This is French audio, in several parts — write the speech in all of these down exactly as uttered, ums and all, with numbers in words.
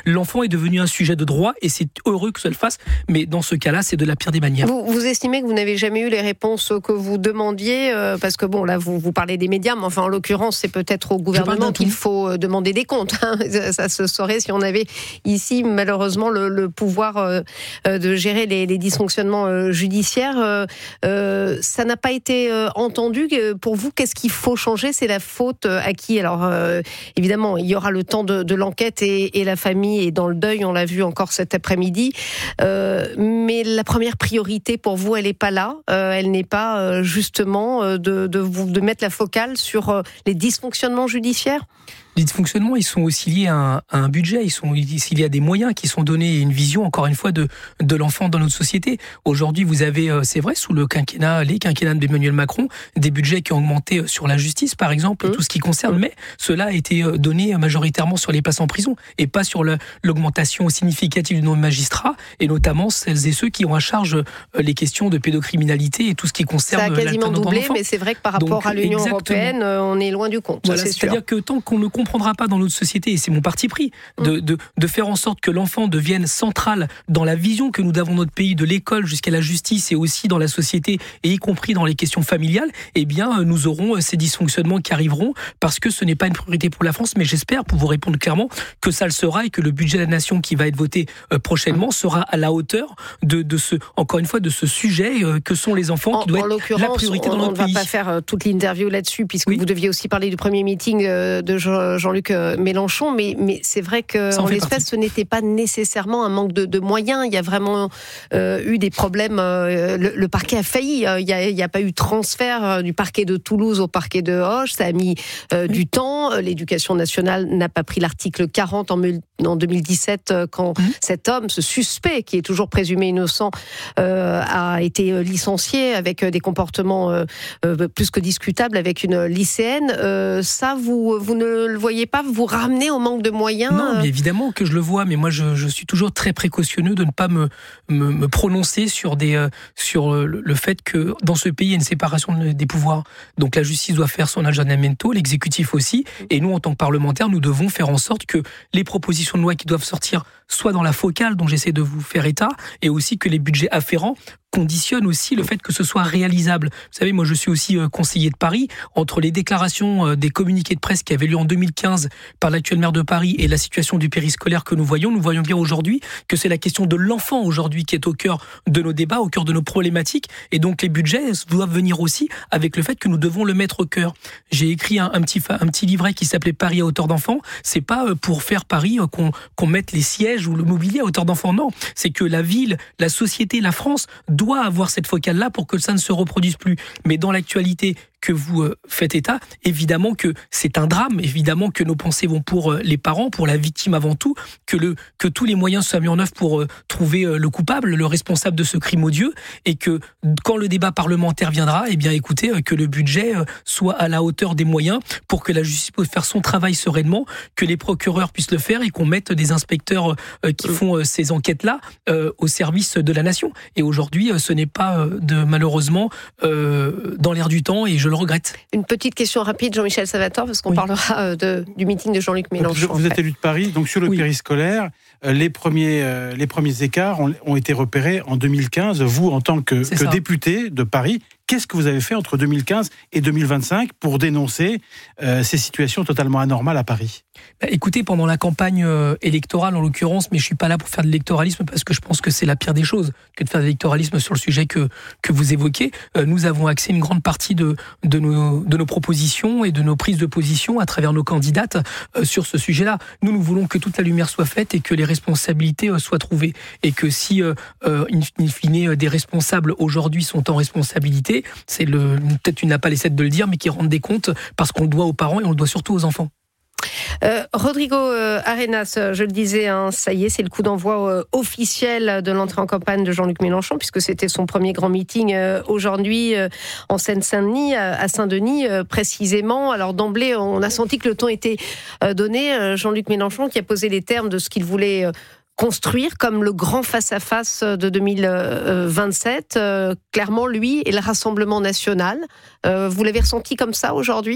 L'enfant est devenu un sujet de droit et c'est heureux que ça le fasse, mais dans ce cas-là, c'est de la pire des manières. Vous, vous estimez que vous n'avez jamais eu les réponses que vous demandiez, euh, parce que bon, là, vous, vous parlez des médias, mais enfin, en l'occurrence, c'est peut-être au gouvernement qu'il faut demander des comptes. Hein. Ça, ça se saurait si on avait ici, malheureusement, le, le pouvoir euh, de gérer les, les dysfonctionnements euh, judiciaires. Euh, euh, ça n'a pas été euh, entendu. Pour vous, qu'est-ce qu'il faut changer ? C'est la faute à qui ? Alors, euh, évidemment, il y aura le temps de, de l'enquête et, et la famille est dans le deuil, on l'a vu encore cet après-midi. Euh, mais la première priorité pour vous, elle n'est pas là. Euh, elle n'est pas euh, justement euh, de, de, vous, de mettre la focale sur euh, les dysfonctionnements judiciaires ? Les dysfonctionnements, ils sont aussi liés à un, à un budget, ils sont aussi liés à des moyens qui sont donnés et une vision, encore une fois, de, de l'enfant dans notre société. Aujourd'hui, vous avez, c'est vrai, sous le quinquennat, les quinquennats d'Emmanuel Macron, des budgets qui ont augmenté sur la justice, par exemple, mmh. tout ce qui concerne, mmh. mais cela a été donné majoritairement sur les places en prison et pas sur le, l'augmentation significative du nombre de magistrats, et notamment celles et ceux qui ont à charge les questions de pédocriminalité et tout ce qui concerne l'enfant. Ça a quasiment doublé, mais c'est vrai que par rapport Donc, à l'Union exactement. européenne, on est loin du compte. Voilà, c'est c'est-à-dire sûr. que tant qu'on ne comprendra pas dans notre société, et c'est mon parti pris, de, de, de faire en sorte que l'enfant devienne central dans la vision que nous avons de notre pays, de l'école jusqu'à la justice et aussi dans la société, et y compris dans les questions familiales, eh bien, nous aurons ces dysfonctionnements qui arriveront parce que ce n'est pas une priorité pour la France, mais j'espère, pour vous répondre clairement, que ça le sera et que le budget de la nation qui va être voté prochainement sera à la hauteur de, de ce, encore une fois, de ce sujet que sont les enfants, qui doit être la priorité dans notre pays. On ne va pas faire toute l'interview là-dessus, puisque oui. vous deviez aussi parler du premier meeting de Jean-Luc Mélenchon, mais, mais c'est vrai qu'en l'espèce, ce n'était pas nécessairement un manque de, de moyens. Il y a vraiment euh, eu des problèmes. Euh, le, le parquet a failli. Il n'y a, il y a pas eu transfert du parquet de Toulouse au parquet de Auch. Ça a mis euh, oui. du temps. L'éducation nationale n'a pas pris l'article quarante en, en deux mille dix-sept quand mmh. cet homme, ce suspect, qui est toujours présumé innocent, euh, a été licencié avec des comportements euh, euh, plus que discutables avec une lycéenne. Euh, ça, vous, vous ne le voyez pas, vous ramenez au manque de moyens? Non, mais évidemment que je le vois, mais moi je, je suis toujours très précautionneux de ne pas me, me, me prononcer sur, des, euh, sur le, le fait que dans ce pays il y a une séparation des pouvoirs. Donc la justice doit faire son aggiornamento, l'exécutif aussi, et nous en tant que parlementaires, nous devons faire en sorte que les propositions de loi qui doivent sortir soient dans la focale dont j'essaie de vous faire état, et aussi que les budgets afférents conditionne aussi le fait que ce soit réalisable. Vous savez, moi je suis aussi conseiller de Paris. Entre les déclarations des communiqués de presse qui avaient lieu en deux mille quinze par l'actuel maire de Paris et la situation du périscolaire que nous voyons, nous voyons bien aujourd'hui que c'est la question de l'enfant aujourd'hui qui est au cœur de nos débats, au cœur de nos problématiques, et donc les budgets doivent venir aussi avec le fait que nous devons le mettre au cœur. J'ai écrit un, un, petit, un petit livret qui s'appelait Paris à hauteur d'enfant. C'est pas pour faire Paris qu'on, qu'on mette les sièges ou le mobilier à hauteur d'enfant, non. C'est que la ville, la société, la France doit doit avoir cette focale-là pour que ça ne se reproduise plus. Mais dans l'actualité que vous euh, faites état, évidemment que c'est un drame, évidemment que nos pensées vont pour euh, les parents, pour la victime avant tout, que, le, que tous les moyens soient mis en œuvre pour euh, trouver euh, le coupable, le responsable de ce crime odieux, et que quand le débat parlementaire viendra, eh bien écoutez, euh, que le budget euh, soit à la hauteur des moyens pour que la justice puisse faire son travail sereinement, que les procureurs puissent le faire et qu'on mette des inspecteurs euh, qui font euh, ces enquêtes-là euh, au service de la nation. Et aujourd'hui, euh, ce n'est pas euh, de, malheureusement euh, dans l'air du temps, et je le regrette. Une petite question rapide, Jean-Michel Savator, parce qu'on oui. parlera de, du meeting de Jean-Luc Mélenchon. Vous êtes élu de Paris, donc sur le oui. périscolaire, les premiers, euh, les premiers écarts ont, ont été repérés en deux mille quinze. Vous, en tant que, que député de Paris, qu'est-ce que vous avez fait entre deux mille quinze et deux mille vingt-cinq pour dénoncer euh, ces situations totalement anormales à Paris ? Bah, écoutez, pendant la campagne euh, électorale en l'occurrence, mais je suis pas là pour faire de l'électoralisme parce que je pense que c'est la pire des choses que de faire de l'électoralisme sur le sujet que que vous évoquez. Euh, nous avons axé une grande partie de de nos de nos propositions et de nos prises de position à travers nos candidates euh, sur ce sujet-là. Nous, nous voulons que toute la lumière soit faite et que les responsabilités euh, soient trouvées, et que si euh, euh, in fine des responsables aujourd'hui sont en responsabilité, c'est le peut-être tu n'as pas les sept de le dire, mais qui rendent des comptes parce qu'on le doit aux parents et on le doit surtout aux enfants. Euh, Rodrigo euh, Arenas, je le disais, hein, ça y est, c'est le coup d'envoi euh, officiel de l'entrée en campagne de Jean-Luc Mélenchon, puisque c'était son premier grand meeting euh, aujourd'hui euh, en Seine-Saint-Denis, à, à Saint-Denis euh, précisément. Alors d'emblée, on a senti que le ton était euh, donné. Euh, Jean-Luc Mélenchon qui a posé les termes de ce qu'il voulait euh, construire comme le grand face-à-face de deux mille vingt-sept. Euh, clairement, lui et le Rassemblement national. Euh, vous l'avez ressenti comme ça aujourd'hui ?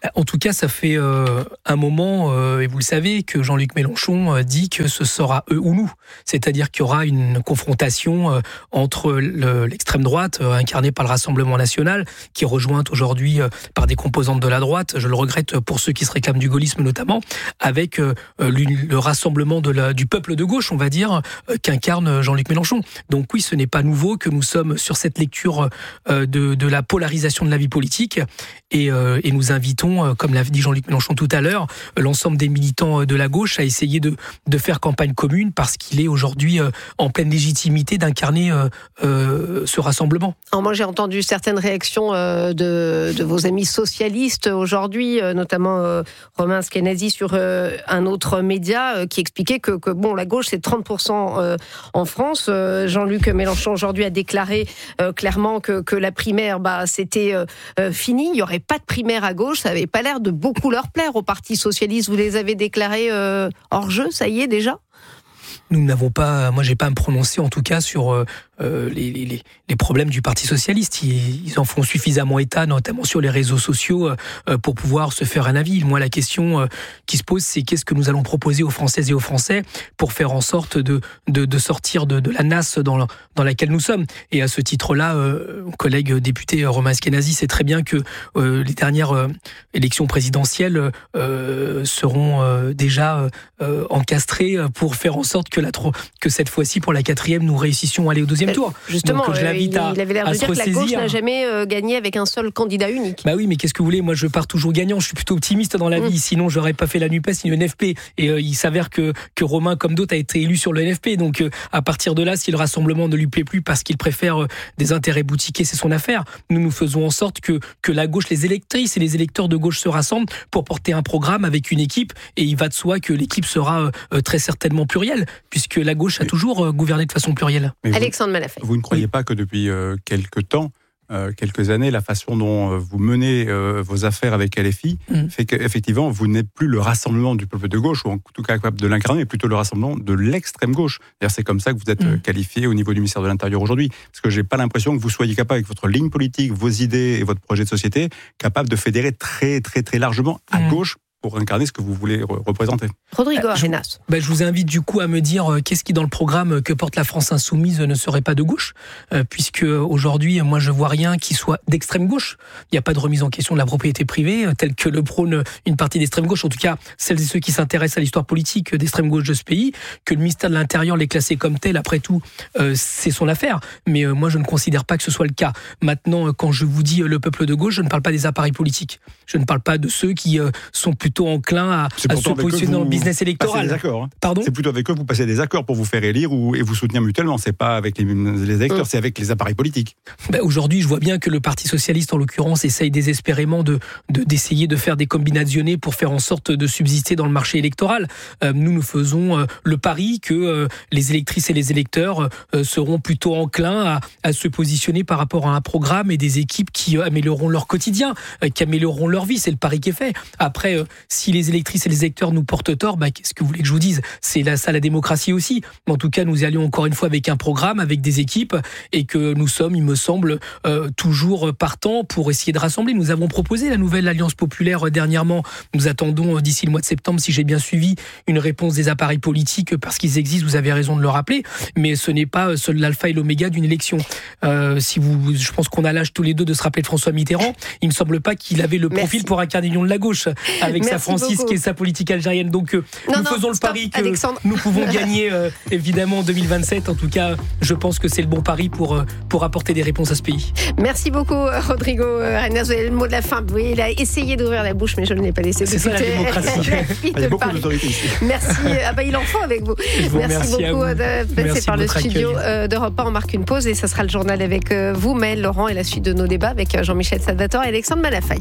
En tout cas, ça fait euh, un moment, euh, et vous le savez, que Jean-Luc Mélenchon euh, dit que ce sera eux ou nous. C'est-à-dire qu'il y aura une confrontation euh, entre le, l'extrême droite, euh, incarnée par le Rassemblement national, qui est rejointe aujourd'hui euh, par des composantes de la droite, je le regrette pour ceux qui se réclament du gaullisme notamment, avec euh, le rassemblement de la, du peuple de gauche, on va dire, euh, qu'incarne Jean-Luc Mélenchon. Donc oui, ce n'est pas nouveau que nous sommes sur cette lecture euh, de, de la polarisation de la vie politique, et, euh, et nous invitons, comme l'a dit Jean-Luc Mélenchon tout à l'heure, l'ensemble des militants de la gauche à essayer de, de faire campagne commune, parce qu'il est aujourd'hui en pleine légitimité d'incarner euh, euh, ce rassemblement. Alors moi, j'ai entendu certaines réactions euh, de, de vos amis socialistes aujourd'hui, euh, notamment euh, Romain Skenazy sur euh, un autre média euh, qui expliquait que, que bon, la gauche, c'est trente pour cent euh, en France. Euh, Jean-Luc Mélenchon aujourd'hui a déclaré euh, clairement que, que la primaire, bah, c'était euh, fini. Il n'y aurait pas de primaire à gauche. Ça n'avait pas l'air de beaucoup leur plaire au Parti socialiste. Vous les avez déclarés euh, hors jeu, ça y est déjà ? Nous n'avons pas, moi j'ai pas à me prononcer en tout cas sur euh, les, les, les problèmes du Parti socialiste. Ils, ils en font suffisamment état, notamment sur les réseaux sociaux, euh, pour pouvoir se faire un avis. Moi, la question euh, qui se pose, c'est qu'est-ce que nous allons proposer aux Françaises et aux Français pour faire en sorte de, de, de sortir de, de la nasse dans, la, dans laquelle nous sommes. Et à ce titre-là, euh, mon collègue député Romain Skenazy sait très bien que euh, les dernières euh, élections présidentielles euh, seront euh, déjà euh, encastrées pour faire en sorte que Que, la, que cette fois-ci, pour la quatrième, nous réussissions à aller au deuxième tour. Justement, donc, je l'invite à, il avait l'air de dire que la gauche n'a jamais euh, gagné avec un seul candidat unique. Bah oui, mais qu'est-ce que vous voulez ? Moi, je pars toujours gagnant. Je suis plutôt optimiste dans la vie. Mmh. Sinon, j'aurais pas fait la NUPES ni le N F P. Et euh, il s'avère que, que Romain, comme d'autres, a été élu sur le N F P. Donc, euh, à partir de là, si le rassemblement ne lui plaît plus parce qu'il préfère euh, des intérêts boutiqués, c'est son affaire. Nous, nous faisons en sorte que, que la gauche, les électrices et les électeurs de gauche se rassemblent pour porter un programme avec une équipe. Et il va de soi que l'équipe sera euh, très certainement plurielle, puisque la gauche a toujours gouverné de façon plurielle. Vous, Alexandre Malafaye. Vous ne croyez oui. pas que depuis euh, quelques temps, euh, quelques années, la façon dont euh, vous menez euh, vos affaires avec L F I mm. fait qu'effectivement, vous n'êtes plus le rassemblement du peuple de gauche, ou en tout cas capable de l'incarner, mais plutôt le rassemblement de l'extrême gauche. D'ailleurs, c'est comme ça que vous êtes mm. qualifié au niveau du ministère de l'Intérieur aujourd'hui. Parce que je n'ai pas l'impression que vous soyez capable, avec votre ligne politique, vos idées et votre projet de société, capable de fédérer très, très, très largement à mm. gauche pour incarner ce que vous voulez représenter. Rodrigo Arenas. Ben, je vous invite du coup à me dire euh, qu'est-ce qui dans le programme que porte la France Insoumise ne serait pas de gauche, euh, puisque aujourd'hui, moi je vois rien qui soit d'extrême gauche. Il n'y a pas de remise en question de la propriété privée, euh, telle que le prône une partie d'extrême gauche, en tout cas celles et ceux qui s'intéressent à l'histoire politique d'extrême gauche de ce pays, que le ministère de l'Intérieur l'ait classé comme tel, après tout, euh, c'est son affaire. Mais euh, moi je ne considère pas que ce soit le cas. Maintenant, euh, quand je vous dis euh, le peuple de gauche, je ne parle pas des appareils politiques. Je ne parle pas de ceux qui euh, sont plutôt enclin à, à se positionner dans le business électoral. Accords, hein. Pardon ? C'est plutôt avec eux que vous passez des accords pour vous faire élire ou, et vous soutenir mutuellement. C'est pas avec les, les électeurs, mmh. c'est avec les appareils politiques. Ben aujourd'hui, je vois bien que le Parti socialiste, en l'occurrence, essaye désespérément de, de, d'essayer de faire des combinazioni pour faire en sorte de subsister dans le marché électoral. Euh, nous, nous faisons euh, le pari que euh, les électrices et les électeurs euh, seront plutôt enclins à, à se positionner par rapport à un programme et des équipes qui euh, amélioreront leur quotidien, euh, qui amélioreront leur vie. C'est le pari qui est fait. Après, euh, si les électrices et les électeurs nous portent tort, bah, qu'est-ce que vous voulez que je vous dise ? C'est là, ça la démocratie aussi. Mais en tout cas, nous y allions encore une fois avec un programme, avec des équipes, et que nous sommes, il me semble, euh, toujours partants pour essayer de rassembler. Nous avons proposé la nouvelle Alliance populaire dernièrement. Nous attendons d'ici le mois de septembre, si j'ai bien suivi, une réponse des appareils politiques, parce qu'ils existent, vous avez raison de le rappeler, mais ce n'est pas seul l'alpha et l'oméga d'une élection. Euh, si vous, je pense qu'on a l'âge tous les deux de se rappeler de François Mitterrand. Il me semble pas qu'il avait le profil Merci. Pour incarner l'union de la gauche, avec Merci sa francisque beaucoup. Et sa politique algérienne. Donc euh, non, nous non, faisons stop, le pari que Alexandre. Nous pouvons gagner euh, évidemment en deux mille vingt-sept. En tout cas, je pense que c'est le bon pari pour, euh, pour apporter des réponses à ce pays. Merci beaucoup Rodrigo Arenas. Vous avez le mot de la fin. Oui, il a essayé d'ouvrir la bouche, mais je ne l'ai pas laissé. C'est ça la démocratie. Il y a beaucoup d'autorité ici. Merci. Ah bah, il en faut avec vous. vous Merci beaucoup de passer Merci par le accueil. studio d'Europe un. On marque une pause et ça sera le journal avec vous, Maëlle Laurent, et la suite de nos débats avec Jean-Michel Salvatore et Alexandre Malafaye.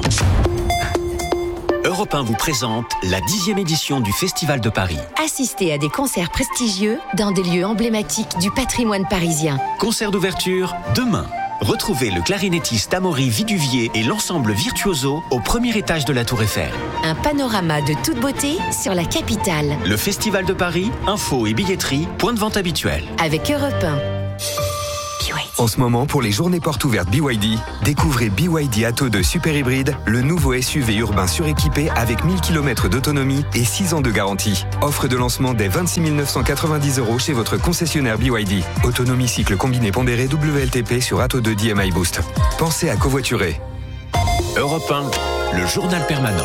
Europe un vous présente la dixième édition du Festival de Paris. Assistez à des concerts prestigieux dans des lieux emblématiques du patrimoine parisien. Concert d'ouverture demain. Retrouvez le clarinettiste Amaury Viduvier et l'ensemble Virtuoso au premier étage de la Tour Eiffel. Un panorama de toute beauté sur la capitale. Le Festival de Paris, info et billetterie, point de vente habituel. Avec Europe un. Be waiting. En ce moment, pour les journées portes ouvertes B Y D, découvrez B Y D Atto deux Super Hybride, le nouveau S U V urbain suréquipé avec mille kilomètres d'autonomie et six ans de garantie. Offre de lancement dès vingt-six mille neuf cent quatre-vingt-dix euros chez votre concessionnaire B Y D. Autonomie cycle combiné pondéré W L T P sur Atto deux D M I Boost. Pensez à covoiturer. Europe un, le journal permanent.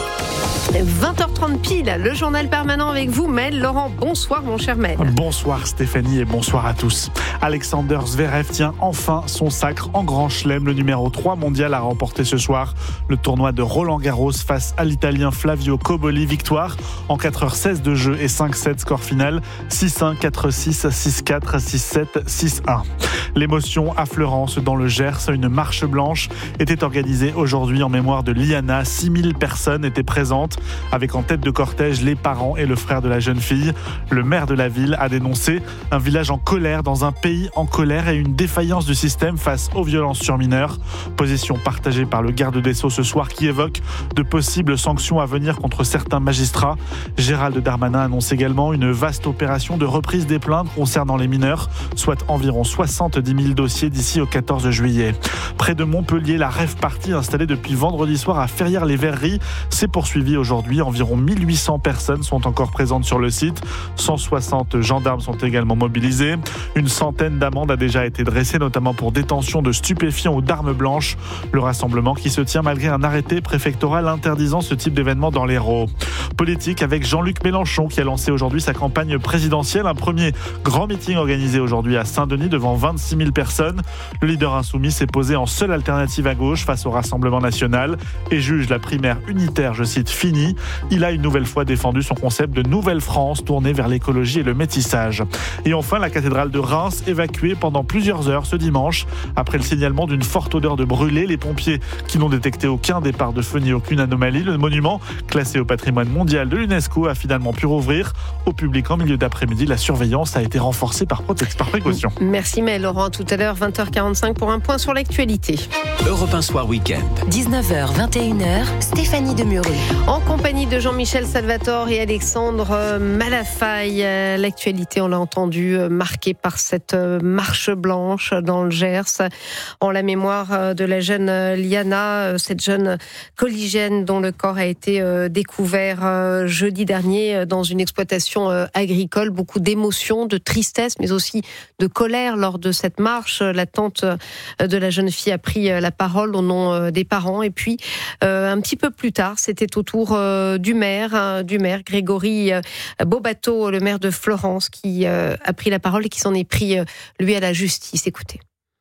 vingt heures trente pile, le journal permanent avec vous, Mel. Laurent, bonsoir mon cher Mel. Bonsoir Stéphanie et bonsoir à tous. Alexander Zverev tient enfin son sacre en Grand Chelem. Le numéro trois mondial a remporté ce soir le tournoi de Roland-Garros face à l'Italien Flavio Cobolli. Victoire en quatre heures seize de jeu et cinq sept, score final six un, quatre six, six quatre, six sept, six un. L'émotion à Fleurance dans le Gers, une marche blanche était organisée aujourd'hui en mémoire de Liana. six mille personnes étaient présentes, avec en tête de cortège les parents et le frère de la jeune fille. Le maire de la ville a dénoncé un village en colère dans un pays en colère et une défaillance du système face aux violences sur mineurs. Position partagée par le garde des Sceaux ce soir qui évoque de possibles sanctions à venir contre certains magistrats. Gérald Darmanin annonce également une vaste opération de reprise des plaintes concernant les mineurs, soit environ soixante-dix mille dossiers d'ici au quatorze juillet. Près de Montpellier, la rave party installée depuis vendredi soir à Ferrières-les-Verreries s'est poursuivie aujourd'hui. Environ mille huit cents personnes sont encore présentes sur le site. cent soixante gendarmes sont également mobilisés. Une centaine d'amendes a déjà été dressée, notamment pour détention de stupéfiants ou d'armes blanches. Le rassemblement qui se tient malgré un arrêté préfectoral interdisant ce type d'événement dans l'Hérault. Politique avec Jean-Luc Mélenchon qui a lancé aujourd'hui sa campagne présidentielle. Un premier grand meeting organisé aujourd'hui à Saint-Denis devant vingt-six mille personnes. Le leader insoumis s'est posé en seule alternative à gauche face au Rassemblement national et juge la primaire unitaire, je cite, finie. Il a une nouvelle fois défendu son concept de Nouvelle France tournée vers l'écologie et le métissage. Et enfin, la cathédrale de Reims évacuée pendant plusieurs heures ce dimanche après le signalement d'une forte odeur de brûlé. Les pompiers qui n'ont détecté aucun départ de feu ni aucune anomalie. Le monument, classé au patrimoine mondial de l'UNESCO, a finalement pu rouvrir au public en milieu d'après-midi. La surveillance a été renforcée par, prote- par précaution. Merci Mel. Laurent, tout à l'heure, vingt heures quarante-cinq pour un point sur l'actualité. Europe un Soir Week-end. dix-neuf heures, vingt et une heures, Stéphanie Demureux. En compagnie de Jean-Michel Salvatore et Alexandre Malafaille. L'actualité, on l'a entendu, marquée par cette marche blanche dans le Gers, en la mémoire de la jeune Liana, cette jeune collégienne dont le corps a été découvert jeudi dernier dans une exploitation agricole. Beaucoup d'émotions, de tristesse, mais aussi de colère lors de cette marche. La tante de la jeune fille a pris la parole au nom des parents. Et puis, un petit peu plus tard, c'était au tour du maire, du maire Grégory Beaubateau, le maire de Florence, qui a pris la parole et qui s'en est pris, lui, à la justice. Écoutez.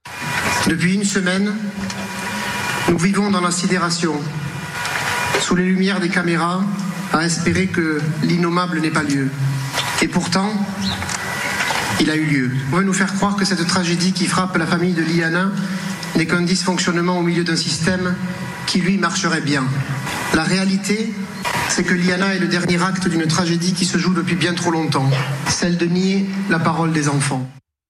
Depuis une semaine, nous vivons dans la sidération, sous les lumières des caméras, à espérer que l'innommable n'ait pas lieu. Et pourtant, il a eu lieu. On veut nous faire croire que cette tragédie qui frappe la famille de Liana n'est qu'un dysfonctionnement au milieu d'un système qui, lui, marcherait bien. La réalité, c'est que Liana est le dernier acte d'une tragédie qui se joue depuis bien trop longtemps, celle de nier la parole des enfants.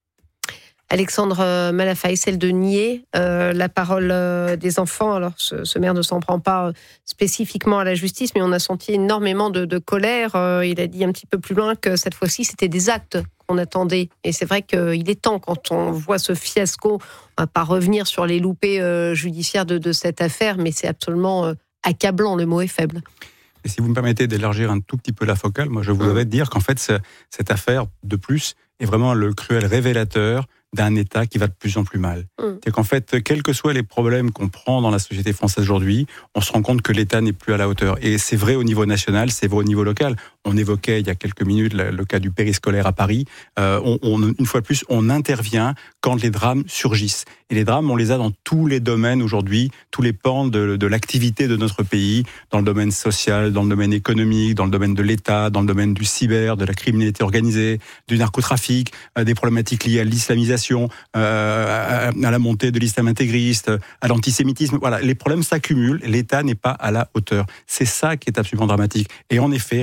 Alexandre Malafaille, celle de nier euh, la parole euh, des enfants. Alors, ce, ce maire ne s'en prend pas euh, spécifiquement à la justice, mais on a senti énormément de, de colère. Euh, il a dit un petit peu plus loin que cette fois-ci, c'était des actes qu'on attendait. Et c'est vrai qu'il est temps, quand on voit ce fiasco, on ne va pas revenir sur les loupés euh, judiciaires de, de cette affaire, mais c'est absolument euh, accablant, le mot est faible. Et si vous me permettez d'élargir un tout petit peu la focale, moi je voudrais dire qu'en fait, cette affaire, de plus, est vraiment le cruel révélateur d'un État qui va de plus en plus mal. Mmh. C'est qu'en fait, quels que soient les problèmes qu'on prend dans la société française aujourd'hui, on se rend compte que l'État n'est plus à la hauteur. Et c'est vrai au niveau national, c'est vrai au niveau local. On évoquait il y a quelques minutes le, le cas du périscolaire à Paris. Euh, on, on, une fois de plus, on intervient quand les drames surgissent. Et les drames, on les a dans tous les domaines aujourd'hui, tous les pans de, de l'activité de notre pays, dans le domaine social, dans le domaine économique, dans le domaine de l'État, dans le domaine du cyber, de la criminalité organisée, du narcotrafic, euh, des problématiques liées à l'islamisation, Euh, à, à la montée de l'islam intégriste, à l'antisémitisme. Voilà, les problèmes s'accumulent, l'État n'est pas à la hauteur. C'est ça qui est absolument dramatique. Et en effet, régulièrement,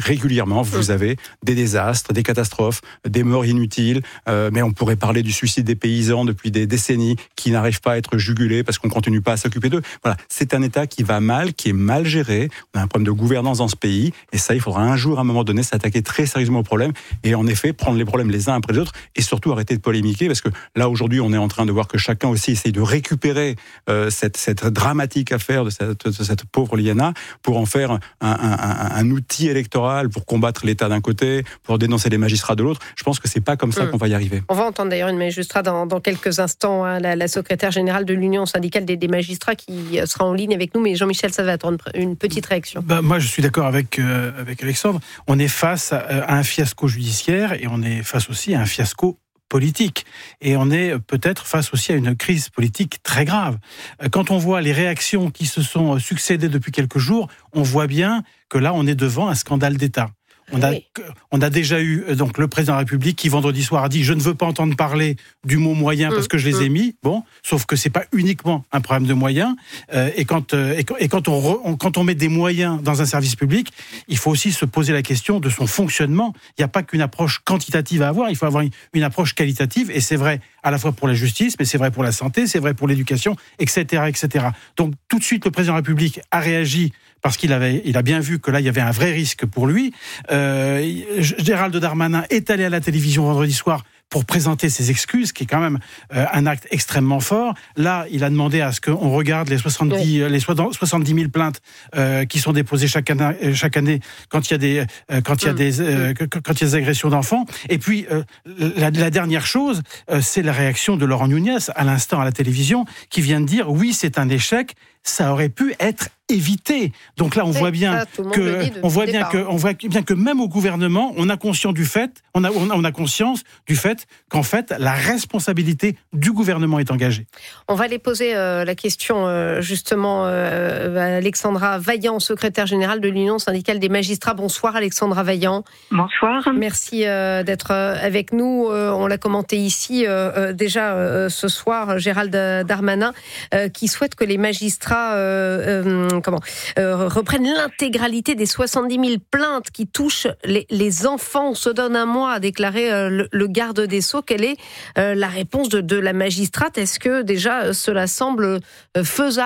permanence, vous avez des désastres, des catastrophes, des morts inutiles, euh, mais on pourrait parler du suicide des paysans depuis des décennies qui n'arrivent pas à être jugulés parce qu'on ne continue pas à s'occuper d'eux. Voilà, c'est un État qui va mal, qui est mal géré, on a un problème de gouvernance dans ce pays, et ça, il faudra un jour, à un moment donné, s'attaquer très sérieusement au problème, et en effet, prendre les problèmes les uns après les autres, et surtout arrêter de polémiquer, parce que là, aujourd'hui, on est en train de voir que chacun aussi essaye de récupérer euh, cette, cette dramatique affaire de cette, de cette pauvre Liana pour en faire un, un, un, un outil électoral pour combattre l'État d'un côté, pour dénoncer les magistrats de l'autre. Je pense que c'est pas comme ça mmh. qu'on va y arriver. On va entendre d'ailleurs une magistrat dans, dans quelques instants, hein, la, la secrétaire générale de l'Union syndicale des, des magistrats qui sera en ligne avec nous, mais Jean-Michel, ça va attendre une petite réaction. Bah, moi, je suis d'accord avec, euh, avec Alexandre. On est face à, à un fiasco judiciaire et on est face aussi à un fiasco politique. Et on est peut-être face aussi à une crise politique très grave. Quand on voit les réactions qui se sont succédées depuis quelques jours, on voit bien que là, on est devant un scandale d'État. On a, oui. on a déjà eu donc le président de la République qui vendredi soir a dit je ne veux pas entendre parler du mot moyen parce que je les ai mis. Bon, sauf que c'est pas uniquement un problème de moyens. Euh, et quand euh, et, et quand on, re, on quand on met des moyens dans un service public, il faut aussi se poser la question de son fonctionnement. Il n'y a pas qu'une approche quantitative à avoir, il faut avoir une, une approche qualitative. Et c'est vrai à la fois pour la justice, mais c'est vrai pour la santé, c'est vrai pour l'éducation, et cetera, et cetera. Donc tout de suite, le président de la République a réagi parce qu'il avait, il a bien vu que là, il y avait un vrai risque pour lui. Euh, Gérald Darmanin est allé à la télévision vendredi soir pour présenter ses excuses, qui est quand même euh, un acte extrêmement fort. Là, il a demandé à ce qu'on regarde les soixante-dix, oui. les soixante-dix mille plaintes euh, qui sont déposées chaque année, chaque année quand il y a des, euh, quand il y a des, euh, quand il y a des agressions d'enfants. Et puis, euh, la, la dernière chose, euh, c'est la réaction de Laurent Nunez à l'instant à la télévision, qui vient de dire oui, c'est un échec. Ça aurait pu être évité. Donc là, on voit bien que, on voit bien que, on voit bien que même au gouvernement, on a conscience du fait, on a, on a conscience du fait qu'en fait, la responsabilité du gouvernement est engagée. On va aller poser euh, la question euh, justement euh, à Alexandra Vaillant, secrétaire générale de l'Union syndicale des magistrats. Bonsoir Alexandra Vaillant. Bonsoir. Merci euh, d'être euh, avec nous. Euh, on l'a commenté ici euh, euh, déjà euh, ce soir, Gérald Darmanin, euh, qui souhaite que les magistrats Euh, euh, comment, euh, reprennent l'intégralité des soixante-dix mille plaintes qui touchent les, les enfants. On se donne un mois, a déclaré euh, le, le garde des Sceaux. Quelle est euh, la réponse de, de la magistrate ? Est-ce que déjà cela semble euh, faisable ?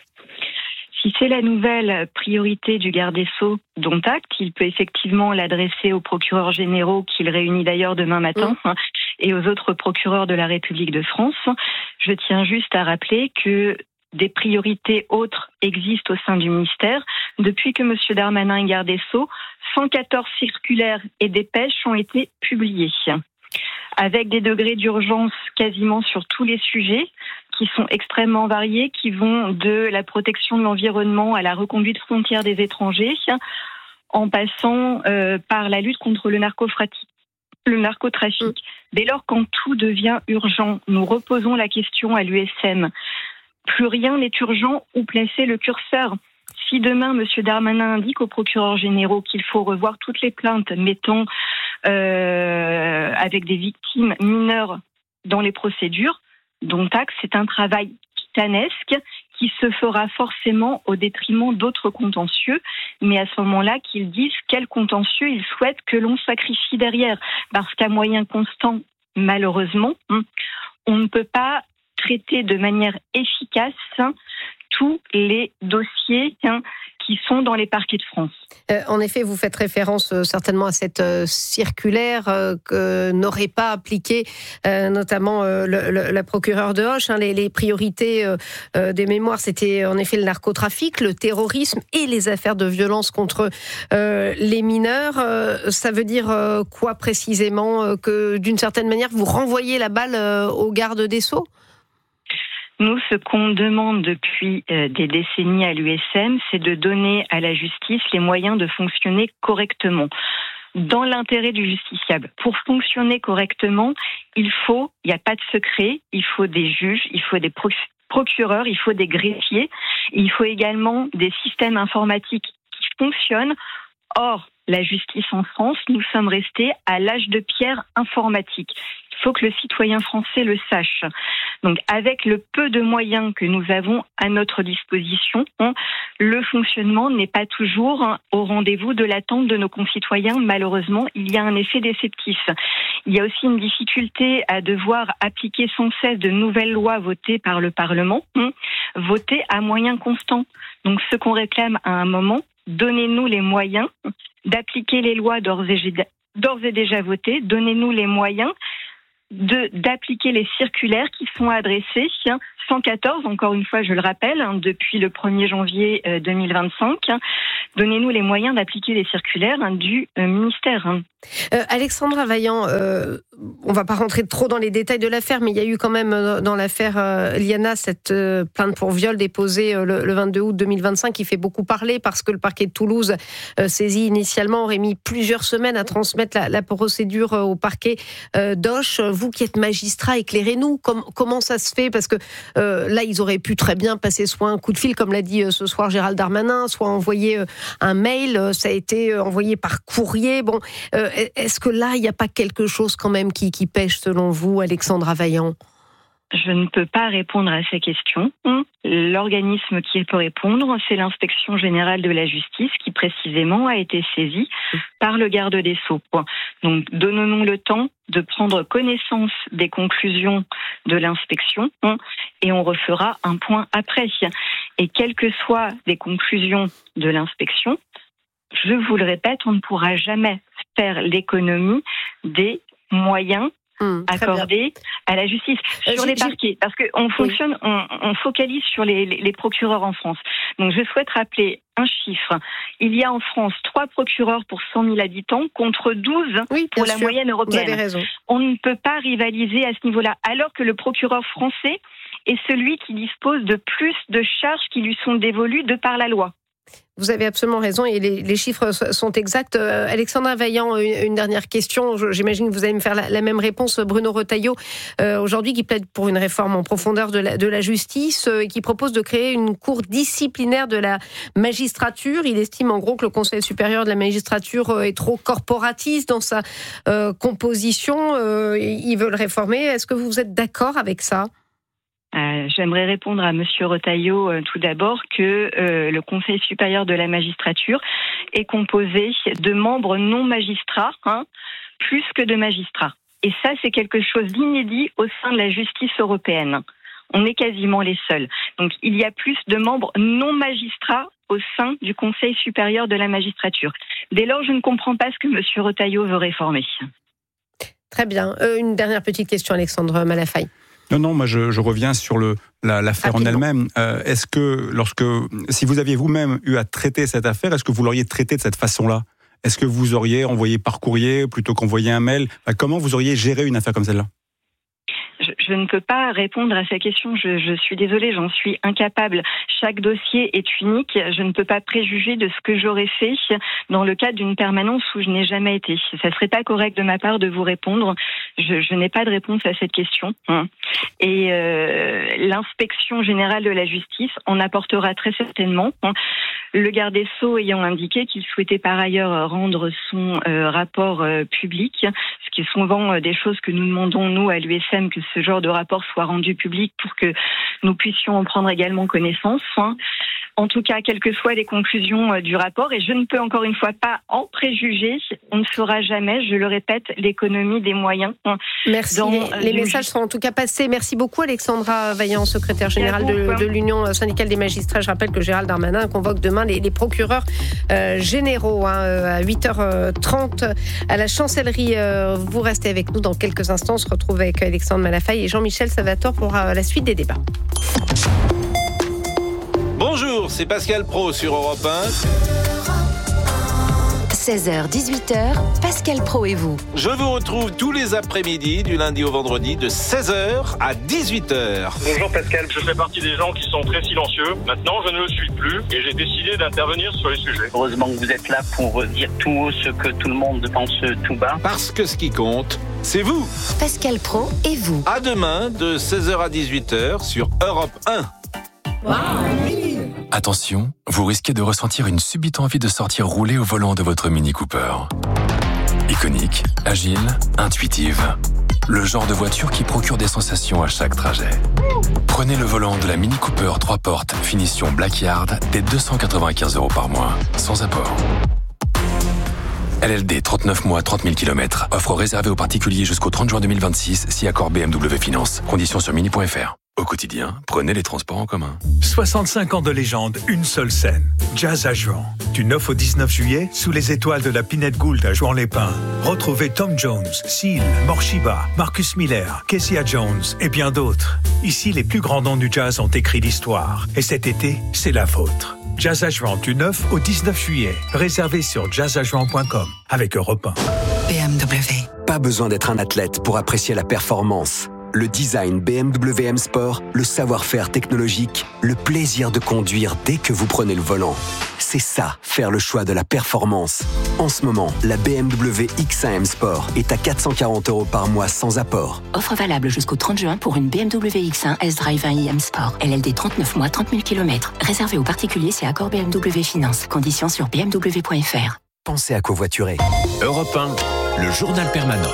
Si c'est la nouvelle priorité du garde des Sceaux, dont acte, il peut effectivement l'adresser aux procureurs généraux, qu'il réunit d'ailleurs demain matin, mmh. et aux autres procureurs de la République de France. Je tiens juste à rappeler que des priorités autres existent au sein du ministère. Depuis que M. Darmanin est garde des Sceaux, cent quatorze circulaires et dépêches ont été publiées, avec des degrés d'urgence quasiment sur tous les sujets, qui sont extrêmement variés, qui vont de la protection de l'environnement à la reconduite frontière des étrangers, en passant euh, par la lutte contre le narcotrafic. Le narcotrafic. Dès lors, quand tout devient urgent, nous reposons la question à l'U S M. Plus rien n'est urgent, où placer le curseur ? Si demain, M. Darmanin indique aux procureurs généraux qu'il faut revoir toutes les plaintes mettant euh, avec des victimes mineures dans les procédures, dont acte, c'est un travail titanesque qui se fera forcément au détriment d'autres contentieux, mais à ce moment-là, qu'ils disent quel contentieux ils souhaitent que l'on sacrifie derrière. Parce qu'à moyen constant, malheureusement, on ne peut pas traiter de manière efficace hein, tous les dossiers hein, qui sont dans les parquets de France. Euh, en effet, vous faites référence euh, certainement à cette euh, circulaire euh, que n'aurait pas appliqué euh, notamment euh, le, le, la procureure de Auch. Hein, les, les priorités euh, euh, des mémoires, c'était en effet le narcotrafic, le terrorisme et les affaires de violence contre euh, les mineurs. Euh, ça veut dire euh, quoi précisément euh, que d'une certaine manière, vous renvoyez la balle euh, au garde des Sceaux ? Nous, ce qu'on demande depuis euh, des décennies à l'U S M, c'est de donner à la justice les moyens de fonctionner correctement, dans l'intérêt du justiciable. Pour fonctionner correctement, il faut, il n'y a pas de secret, il faut des juges, il faut des procureurs, il faut des greffiers, il faut également des systèmes informatiques qui fonctionnent. Or, la justice en France, nous sommes restés à l'âge de pierre informatique. Il faut que le citoyen français le sache. Donc, avec le peu de moyens que nous avons à notre disposition, on, le fonctionnement n'est pas toujours au rendez-vous de l'attente de nos concitoyens. Malheureusement, il y a un effet déceptif. Il y a aussi une difficulté à devoir appliquer sans cesse de nouvelles lois votées par le Parlement, on, votées à moyens constants. Donc, ce qu'on réclame à un moment, donnez-nous les moyens d'appliquer les lois d'ores et, d'ores et déjà votées, donnez-nous les moyens De, d'appliquer les circulaires qui sont adressées, cent quatorze, encore une fois, je le rappelle, hein, depuis le premier janvier deux mille vingt-cinq. Hein, donnez-nous les moyens d'appliquer les circulaires hein, du euh, ministère. Hein. Euh, Alexandra Vaillant, euh, on ne va pas rentrer trop dans les détails de l'affaire, mais il y a eu quand même euh, dans l'affaire euh, Liana cette euh, plainte pour viol déposée euh, le, le vingt-deux août deux mille vingt-cinq qui fait beaucoup parler parce que le parquet de Toulouse, euh, saisi initialement, aurait mis plusieurs semaines à transmettre la, la procédure euh, au parquet euh, d'Auch. Vous qui êtes magistrat, éclairez-nous. Com- comment ça se fait ? Parce que euh, là, ils auraient pu très bien passer soit un coup de fil, comme l'a dit euh, ce soir Gérald Darmanin, soit envoyer euh, un mail. Euh, ça a été euh, envoyé par courrier. Bon. Euh, Est-ce que là, il n'y a pas quelque chose quand même qui, qui pêche selon vous, Alexandra Vaillant ? Je ne peux pas répondre à ces questions. L'organisme qui peut répondre, c'est l'Inspection générale de la justice qui précisément a été saisie par le garde des Sceaux. Donc donnons-nous le temps de prendre connaissance des conclusions de l'inspection et on refera un point après. Et quelles que soient les conclusions de l'inspection, je vous le répète, on ne pourra jamais faire l'économie des moyens Mmh, accordés à la justice. Sur euh, les parquets, parce qu'on fonctionne, oui. on, on focalise sur les, les, les procureurs en France. Donc je souhaite rappeler un chiffre. Il y a en France trois procureurs pour cent mille habitants contre douze oui, pour la sûr. moyenne européenne. Vous avez raison. On ne peut pas rivaliser à ce niveau-là, alors que le procureur français est celui qui dispose de plus de charges qui lui sont dévolues de par la loi. Vous avez absolument raison et les, les chiffres sont exacts. Euh, Alexandra Vaillant, une, une dernière question. J'imagine que vous allez me faire la, la même réponse. Bruno Retailleau, euh, aujourd'hui, qui plaide pour une réforme en profondeur de la, de la justice euh, et qui propose de créer une cour disciplinaire de la magistrature. Il estime en gros que le Conseil supérieur de la magistrature est trop corporatiste dans sa euh, composition. Euh, il veut le réformer. Est-ce que vous êtes d'accord avec ça ? Euh, j'aimerais répondre à Monsieur Retailleau euh, tout d'abord que euh, le Conseil supérieur de la magistrature est composé de membres non magistrats, hein, plus que de magistrats. Et ça, c'est quelque chose d'inédit au sein de la justice européenne. On est quasiment les seuls. Donc, il y a plus de membres non magistrats au sein du Conseil supérieur de la magistrature. Dès lors, je ne comprends pas ce que Monsieur Retailleau veut réformer. Très bien. Euh, une dernière petite question, Alexandre Malafaye. Non, non, moi je, je reviens sur le, la, l'affaire Rapidement. en elle-même. Euh, est-ce que, lorsque, si vous aviez vous-même eu à traiter cette affaire, est-ce que vous l'auriez traitée de cette façon-là ? Est-ce que vous auriez envoyé par courrier plutôt qu'envoyer un mail ? Enfin, comment vous auriez géré une affaire comme celle-là ? Je, je ne peux pas répondre à ces questions. Je, je suis désolée, j'en suis incapable. Chaque dossier est unique. Je ne peux pas préjuger de ce que j'aurais fait dans le cadre d'une permanence où je n'ai jamais été. Ça ne serait pas correct de ma part de vous répondre. Je, je n'ai pas de réponse à cette question. Et euh, l'Inspection générale de la justice en apportera très certainement. Le garde des Sceaux ayant indiqué qu'il souhaitait par ailleurs rendre son euh, rapport euh, public, ce qui est souvent euh, des choses que nous demandons, nous, à l'U S M, que ce genre de rapport soit rendu public pour que nous puissions en prendre également connaissance. Hein. En tout cas, quelles que soient les conclusions euh, du rapport, et je ne peux encore une fois pas en préjuger, on ne fera jamais, je le répète, l'économie des moyens. Hein, Merci, dans, les, euh, les du... messages sont en tout cas passés. Merci beaucoup Alexandra Vaillant, secrétaire générale de, de l'Union syndicale des magistrats. Je rappelle que Gérald Darmanin convoque demain les, les procureurs euh, généraux hein, à huit heures trente à la chancellerie. Euh, vous restez avec nous dans quelques instants. On se retrouve avec Alexandre Malafaye et Jean-Michel Savator pour euh, la suite des débats. Bonjour, c'est Pascal Praud sur Europe un. seize heures dix-huit heures, Pascal Praud et vous. Je vous retrouve tous les après-midi, du lundi au vendredi, de seize heures à dix-huit heures. Bonjour Pascal, je fais partie des gens qui sont très silencieux. Maintenant, je ne le suis plus et j'ai décidé d'intervenir sur les sujets. Heureusement que vous êtes là pour dire tout haut ce que tout le monde pense tout bas. Parce que ce qui compte, c'est vous. Pascal Praud et vous. À demain, de seize heures à dix-huit heures, sur Europe un. Wow. Attention, vous risquez de ressentir une subite envie de sortir rouler au volant de votre Mini Cooper. Iconique, agile, intuitive. Le genre de voiture qui procure des sensations à chaque trajet. Prenez le volant de la Mini Cooper trois portes, finition Blackyard, dès deux cent quatre-vingt-quinze euros par mois, sans apport. L L D, trente-neuf mois, trente mille kilomètres. Offre réservée aux particuliers jusqu'au trente juin deux mille vingt-six, si accord B M W Finance. Conditions sur mini point f r. Au quotidien, prenez les transports en commun. soixante-cinq ans de légende, une seule scène. Jazz à Juan. Du neuf au dix-neuf juillet, sous les étoiles de la Pinette Gould à Juan-les-Pins. Retrouvez Tom Jones, Seal, Morshiba, Marcus Miller, Kezia Jones et bien d'autres. Ici, les plus grands noms du jazz ont écrit l'histoire. Et cet été, c'est la vôtre. Jazz à Juan du neuf au dix-neuf juillet. Réservé sur jazz à juan point com avec Europe un. B M W. Pas besoin d'être un athlète pour apprécier la performance. Le design B M W M Sport, le savoir-faire technologique, le plaisir de conduire dès que vous prenez le volant. C'est ça, faire le choix de la performance. En ce moment, la B M W X un M Sport est à quatre cent quarante euros par mois sans apport. Offre valable jusqu'au trente juin pour une B M W X un S-Drive un i M Sport. L L D trente-neuf mois, trente mille kilomètres. Réservé aux particuliers, c'est accord B M W Finance. Conditions sur b m w point f r. Pensez à covoiturer. Europe un, le journal permanent.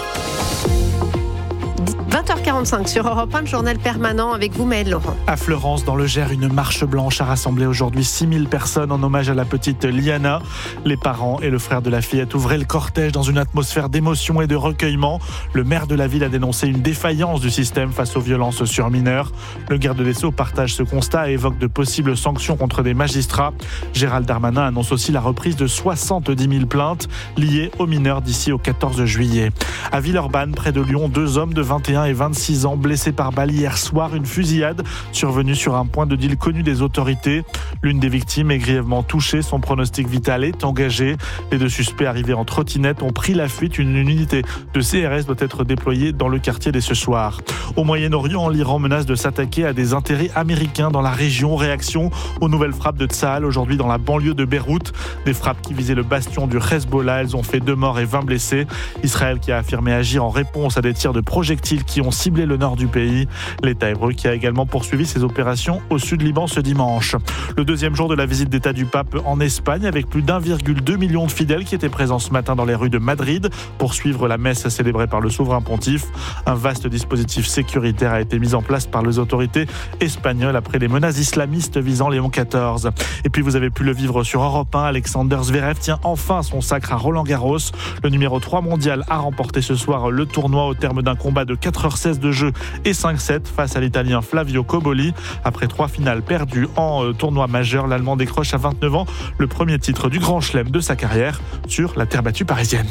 vingt heures quarante-cinq sur Europe un, le journal permanent avec vous, Maëlle Laurent. À Fleurance, dans le Gers, une marche blanche a rassemblé aujourd'hui six mille personnes en hommage à la petite Liana. Les parents et le frère de la fillette ouvraient le cortège dans une atmosphère d'émotion et de recueillement. Le maire de la ville a dénoncé une défaillance du système face aux violences sur mineurs. Le garde des Sceaux partage ce constat et évoque de possibles sanctions contre des magistrats. Gérald Darmanin annonce aussi la reprise de soixante-dix mille plaintes liées aux mineurs d'ici au quatorze juillet. À Villeurbanne, près de Lyon, deux hommes de vingt et un et vingt-six ans blessés par balle hier soir. Une fusillade survenue sur un point de deal connu des autorités. L'une des victimes est grièvement touchée. Son pronostic vital est engagé. Les deux suspects arrivés en trottinette ont pris la fuite. Une unité de C R S doit être déployée dans le quartier dès ce soir. Au Moyen-Orient, l'Iran menace de s'attaquer à des intérêts américains dans la région. Réaction aux nouvelles frappes de Tsahal aujourd'hui dans la banlieue de Beyrouth. Des frappes qui visaient le bastion du Hezbollah. Elles ont fait deux morts et vingt blessés. Israël qui a affirmé agir en réponse à des tirs de projectiles qui ont ciblé le nord du pays. L'État hébreu qui a également poursuivi ses opérations au sud Liban ce dimanche. Le deuxième jour de la visite d'État du pape en Espagne avec plus d'un virgule deux million de fidèles qui étaient présents ce matin dans les rues de Madrid pour suivre la messe célébrée par le souverain pontife. Un vaste dispositif sécuritaire a été mis en place par les autorités espagnoles après les menaces islamistes visant Léon quatorze. Et puis vous avez pu le vivre sur Europe un, Alexander Zverev tient enfin son sacre à Roland-Garros. Le numéro trois mondial a remporté ce soir le tournoi au terme d'un combat de quatre heures seize de jeu et cinq sept face à l'Italien Flavio Cobolli. Après trois finales perdues en euh, tournoi majeur, l'Allemand décroche à vingt-neuf ans le premier titre du Grand Chelem de sa carrière sur la terre battue parisienne.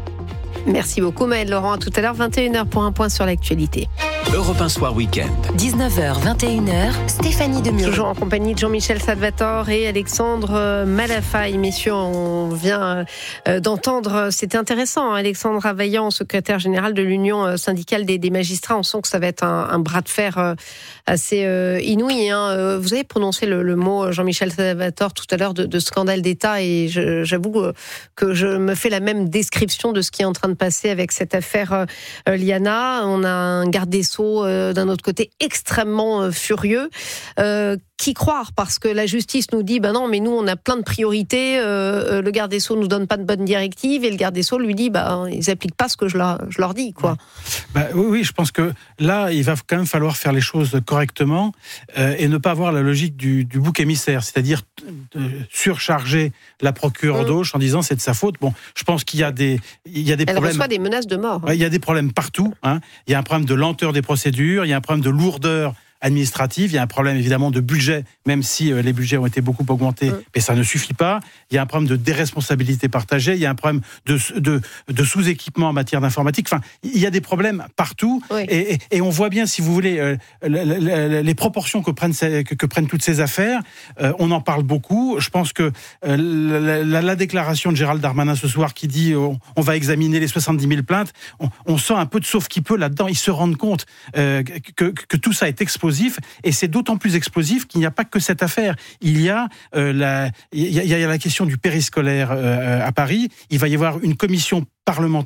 Merci beaucoup Maëlle Laurent. À tout à l'heure, vingt et une heures pour un point sur l'actualité. Europe un Soir Week-end. dix-neuf heures, vingt et une heures, Stéphanie Demurey. Toujours en compagnie de Jean-Michel Salvatore et Alexandre Malafaille. Messieurs, on vient d'entendre, c'était intéressant, Alexandre Availlant, secrétaire général de l'Union syndicale des, des magistrats. On sent que ça va être un, un bras de fer assez inouï. Hein. Vous avez prononcé le, le mot, Jean-Michel Salvatore, tout à l'heure de, de scandale d'État et je, j'avoue que je me fais la même description de ce qui est en train de passer avec cette affaire Liana. On a un garde des Sceaux euh, d'un autre côté extrêmement euh, furieux. Euh, qui croire, parce que la justice nous dit ben non, mais nous on a plein de priorités, euh, le garde des Sceaux nous donne pas de bonnes directives et le garde des Sceaux lui dit ben ils appliquent pas ce que je leur, je leur dis quoi. Ben, oui, oui, je pense que là il va quand même falloir faire les choses correctement euh, et ne pas avoir la logique du, du bouc émissaire, c'est-à-dire euh, surcharger la procureure mmh. d'Auch en disant c'est de sa faute. Bon, je pense qu'il y a des il y a des Elle problèmes. Elle reçoit des menaces de mort. Hein. Il y a des problèmes partout. Hein. Il y a un problème de lenteur des procédures, il y a un problème de lourdeur administrative, il y a un problème évidemment de budget, même si euh, les budgets ont été beaucoup augmentés, mmh. mais ça ne suffit pas. Il y a un problème de déresponsabilité partagée, il y a un problème de, de, de sous-équipement en matière d'informatique. Enfin, il y a des problèmes partout, oui. et, et, et on voit bien, si vous voulez, euh, les, les proportions que prennent, ces, que, que prennent toutes ces affaires. Euh, on en parle beaucoup. Je pense que euh, la, la, la déclaration de Gérald Darmanin ce soir qui dit euh, on va examiner les soixante-dix mille plaintes, on, on sent un peu de sauve-qui-peut là-dedans. Ils se rendent compte euh, que, que tout ça est exposé. Et c'est d'autant plus explosif qu'il n'y a pas que cette affaire. Il y a, euh, la, il y a, il y a la question du périscolaire euh, à Paris. Il va y avoir une commission parlementaire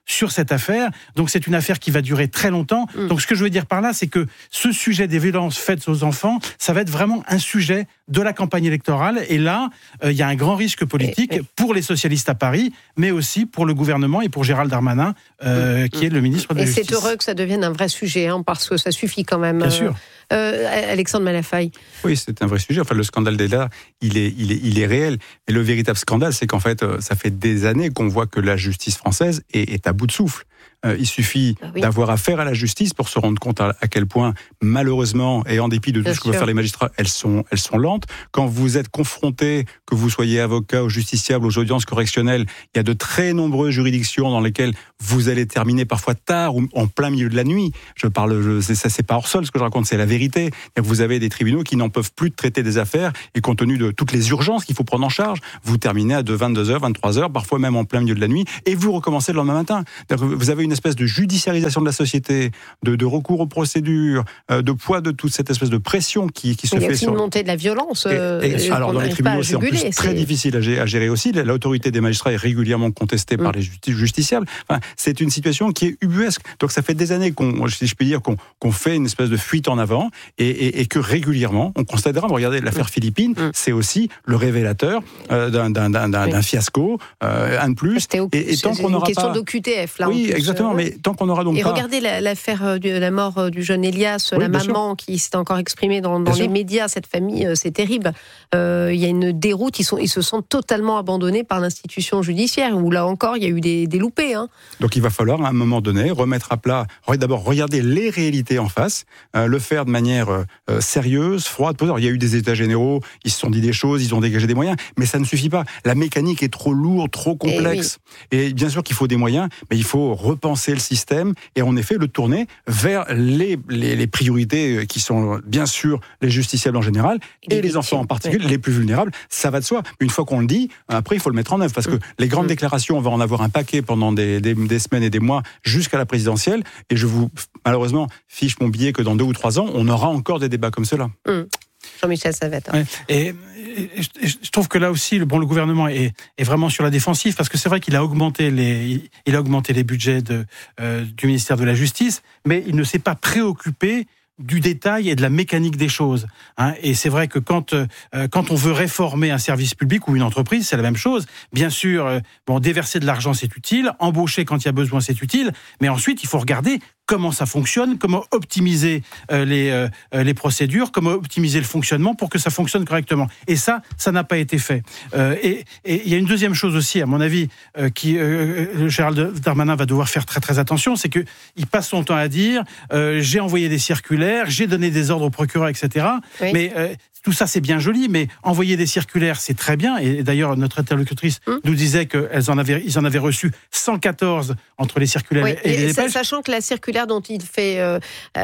sur cette affaire. Donc c'est une affaire qui va durer très longtemps. Mmh. Donc ce que je veux dire par là, c'est que ce sujet des violences faites aux enfants, ça va être vraiment un sujet de la campagne électorale. Et là, il euh, y a un grand risque politique et, et... pour les socialistes à Paris, mais aussi pour le gouvernement et pour Gérald Darmanin, euh, mmh. qui est le ministre de la et Justice. Et c'est heureux que ça devienne un vrai sujet, hein, parce que ça suffit quand même. Bien euh, sûr. Euh, Alexandre Malafaille. Oui, c'est un vrai sujet. Enfin, le scandale d'Ella, il est, il est, il est réel. Et le véritable scandale, c'est qu'en fait, ça fait des années qu'on voit que la justice française est, est à bout de souffle. Euh, il suffit ah oui. d'avoir affaire à la justice pour se rendre compte à, à quel point, malheureusement, et en dépit de tout Bien ce que veulent faire les magistrats, elles sont, elles sont lentes. Quand vous êtes confronté, que vous soyez avocat ou justiciable aux audiences correctionnelles, il y a de très nombreuses juridictions dans lesquelles vous allez terminer parfois tard ou en plein milieu de la nuit. Je parle, je, c'est, ça, c'est pas hors sol ce que je raconte, c'est la vérité. Vous avez des tribunaux qui n'en peuvent plus de traiter des affaires et compte tenu de toutes les urgences qu'il faut prendre en charge, vous terminez à de vingt-deux heures, vingt-trois heures, parfois même en plein milieu de la nuit, et vous recommencez le lendemain matin. Vous avez une espèce de judiciarisation de la société, de, de recours aux procédures, euh, de poids de toute cette espèce de pression qui, qui se fait sur... Il y a aussi une montée de la violence. Euh, et, et, alors dans les tribunaux, c'est en plus c'est... très difficile à gérer, à gérer aussi. L'autorité des magistrats est régulièrement contestée mmh. par les justi- justiciables. Enfin, c'est une situation qui est ubuesque. Donc ça fait des années qu'on, si je peux dire, qu'on, qu'on fait une espèce de fuite en avant et, et, et que régulièrement, on constate, regardez l'affaire mmh. Philippines, mmh. c'est aussi le révélateur euh, d'un, d'un, d'un, d'un, d'un fiasco, euh, un de plus. C'était au... et, et tant c'est qu'on une n'aura question pas... d'O Q T F là. Oui, plus, exactement. euh... Mais tant qu'on aura donc et pas... regardez la, l'affaire de la mort du jeune Elias, oui, la maman sûr. Qui s'est encore exprimée dans, dans les sûr. Médias, cette famille, c'est terrible. Euh, il y a une déroute, ils, sont, ils se sentent totalement abandonnés par l'institution judiciaire, où là encore, il y a eu des, des loupés. Hein. Donc il va falloir, à un moment donné, remettre à plat, d'abord regarder les réalités en face, euh, le faire de manière euh, sérieuse, froide. Il y a eu des états généraux, ils se sont dit des choses, ils ont dégagé des moyens, mais ça ne suffit pas. La mécanique est trop lourde, trop complexe. Et, oui. et bien sûr qu'il faut des moyens, mais il faut repenser le système et en effet le tourner vers les, les, les priorités qui sont bien sûr les justiciables en général et, et les enfants en particulier, oui. les plus vulnérables. Ça va de soi. Mais une fois qu'on le dit, après il faut le mettre en œuvre parce que mmh. les grandes mmh. déclarations, on va en avoir un paquet pendant des, des, des semaines et des mois jusqu'à la présidentielle et je vous, malheureusement, fiche mon billet que dans deux ou trois ans, on aura encore des débats comme cela. Mmh. Jean-Michel Savette. Ouais. Et, et, et je trouve que là aussi, le, bon, le gouvernement est, est vraiment sur la défensive parce que c'est vrai qu'il a augmenté les, il a augmenté les budgets de, euh, du ministère de la Justice, mais il ne s'est pas préoccupé du détail et de la mécanique des choses. Hein. Et c'est vrai que quand, euh, quand on veut réformer un service public ou une entreprise, c'est la même chose. Bien sûr, euh, bon, déverser de l'argent, c'est utile. Embaucher quand il y a besoin, c'est utile. Mais ensuite, il faut regarder comment ça fonctionne, comment optimiser euh, les, euh, les procédures, comment optimiser le fonctionnement pour que ça fonctionne correctement. Et ça, ça n'a pas été fait. Euh, et il y a une deuxième chose aussi, à mon avis, euh, qui euh, Gérald Darmanin va devoir faire très très attention, c'est qu'il passe son temps à dire euh, j'ai envoyé des circulaires, j'ai donné des ordres au procureur, et cetera. Oui. Mais euh, tout ça, c'est bien joli, mais envoyer des circulaires, c'est très bien. Et d'ailleurs, notre interlocutrice hum. nous disait qu'ils en avaient, ils en avaient reçu cent quatorze entre les circulaires oui, et, et les dépêches. Sachant que la circulaire dont il fait, euh,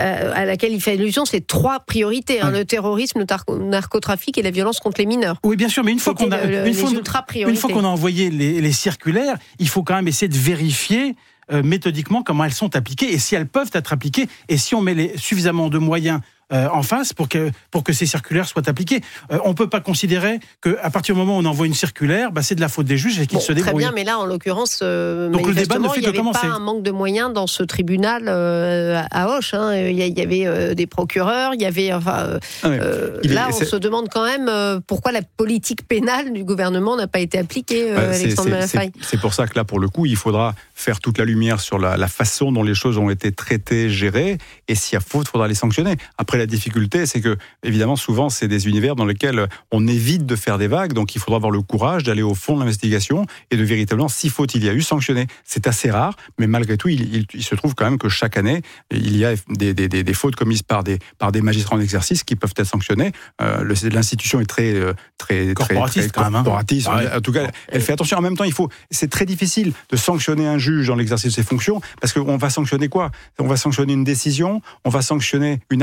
à laquelle il fait allusion, c'est trois priorités hein, oui. le terrorisme, le tar- narcotrafic et la violence contre les mineurs. Oui, bien sûr, mais une fois qu'on a, le, une, fois, une fois qu'on a envoyé les, les circulaires, il faut quand même essayer de vérifier euh, méthodiquement comment elles sont appliquées et si elles peuvent être appliquées et si on met les, suffisamment de moyens Euh, en face pour que, pour que ces circulaires soient appliquées. Euh, on ne peut pas considérer qu'à partir du moment où on envoie une circulaire, bah, c'est de la faute des juges et qu'ils bon, se débrouillent. Très bien, mais là, en l'occurrence, euh, Donc, le débat ne fait il n'y avait commencer. pas un manque de moyens dans ce tribunal euh, à Auch. Hein. Il y avait euh, des procureurs, il y avait... Enfin, euh, ah oui. euh, là, est, on se demande quand même euh, pourquoi la politique pénale du gouvernement n'a pas été appliquée, euh, bah, Alexandre Malafaille. C'est, c'est pour ça que là, pour le coup, il faudra faire toute la lumière sur la, la façon dont les choses ont été traitées, gérées, et s'il y a faute, il faudra les sanctionner. Après, la difficulté, c'est que, évidemment, souvent, c'est des univers dans lesquels on évite de faire des vagues, donc il faudra avoir le courage d'aller au fond de l'investigation et de véritablement, si faute il y a eu, sanctionner. C'est assez rare, mais malgré tout, il, il, il se trouve quand même que chaque année, il y a des, des, des, des fautes commises par des, par des magistrats en exercice qui peuvent être sanctionnés. Euh, le, l'institution est très, très, corporatiste, très, très corporatiste. Quand même, hein. En tout cas, elle fait attention. En même temps, il faut, c'est très difficile de sanctionner un juge dans l'exercice de ses fonctions, parce qu'on va sanctionner quoi ? On va sanctionner une décision, on va sanctionner une appréciation.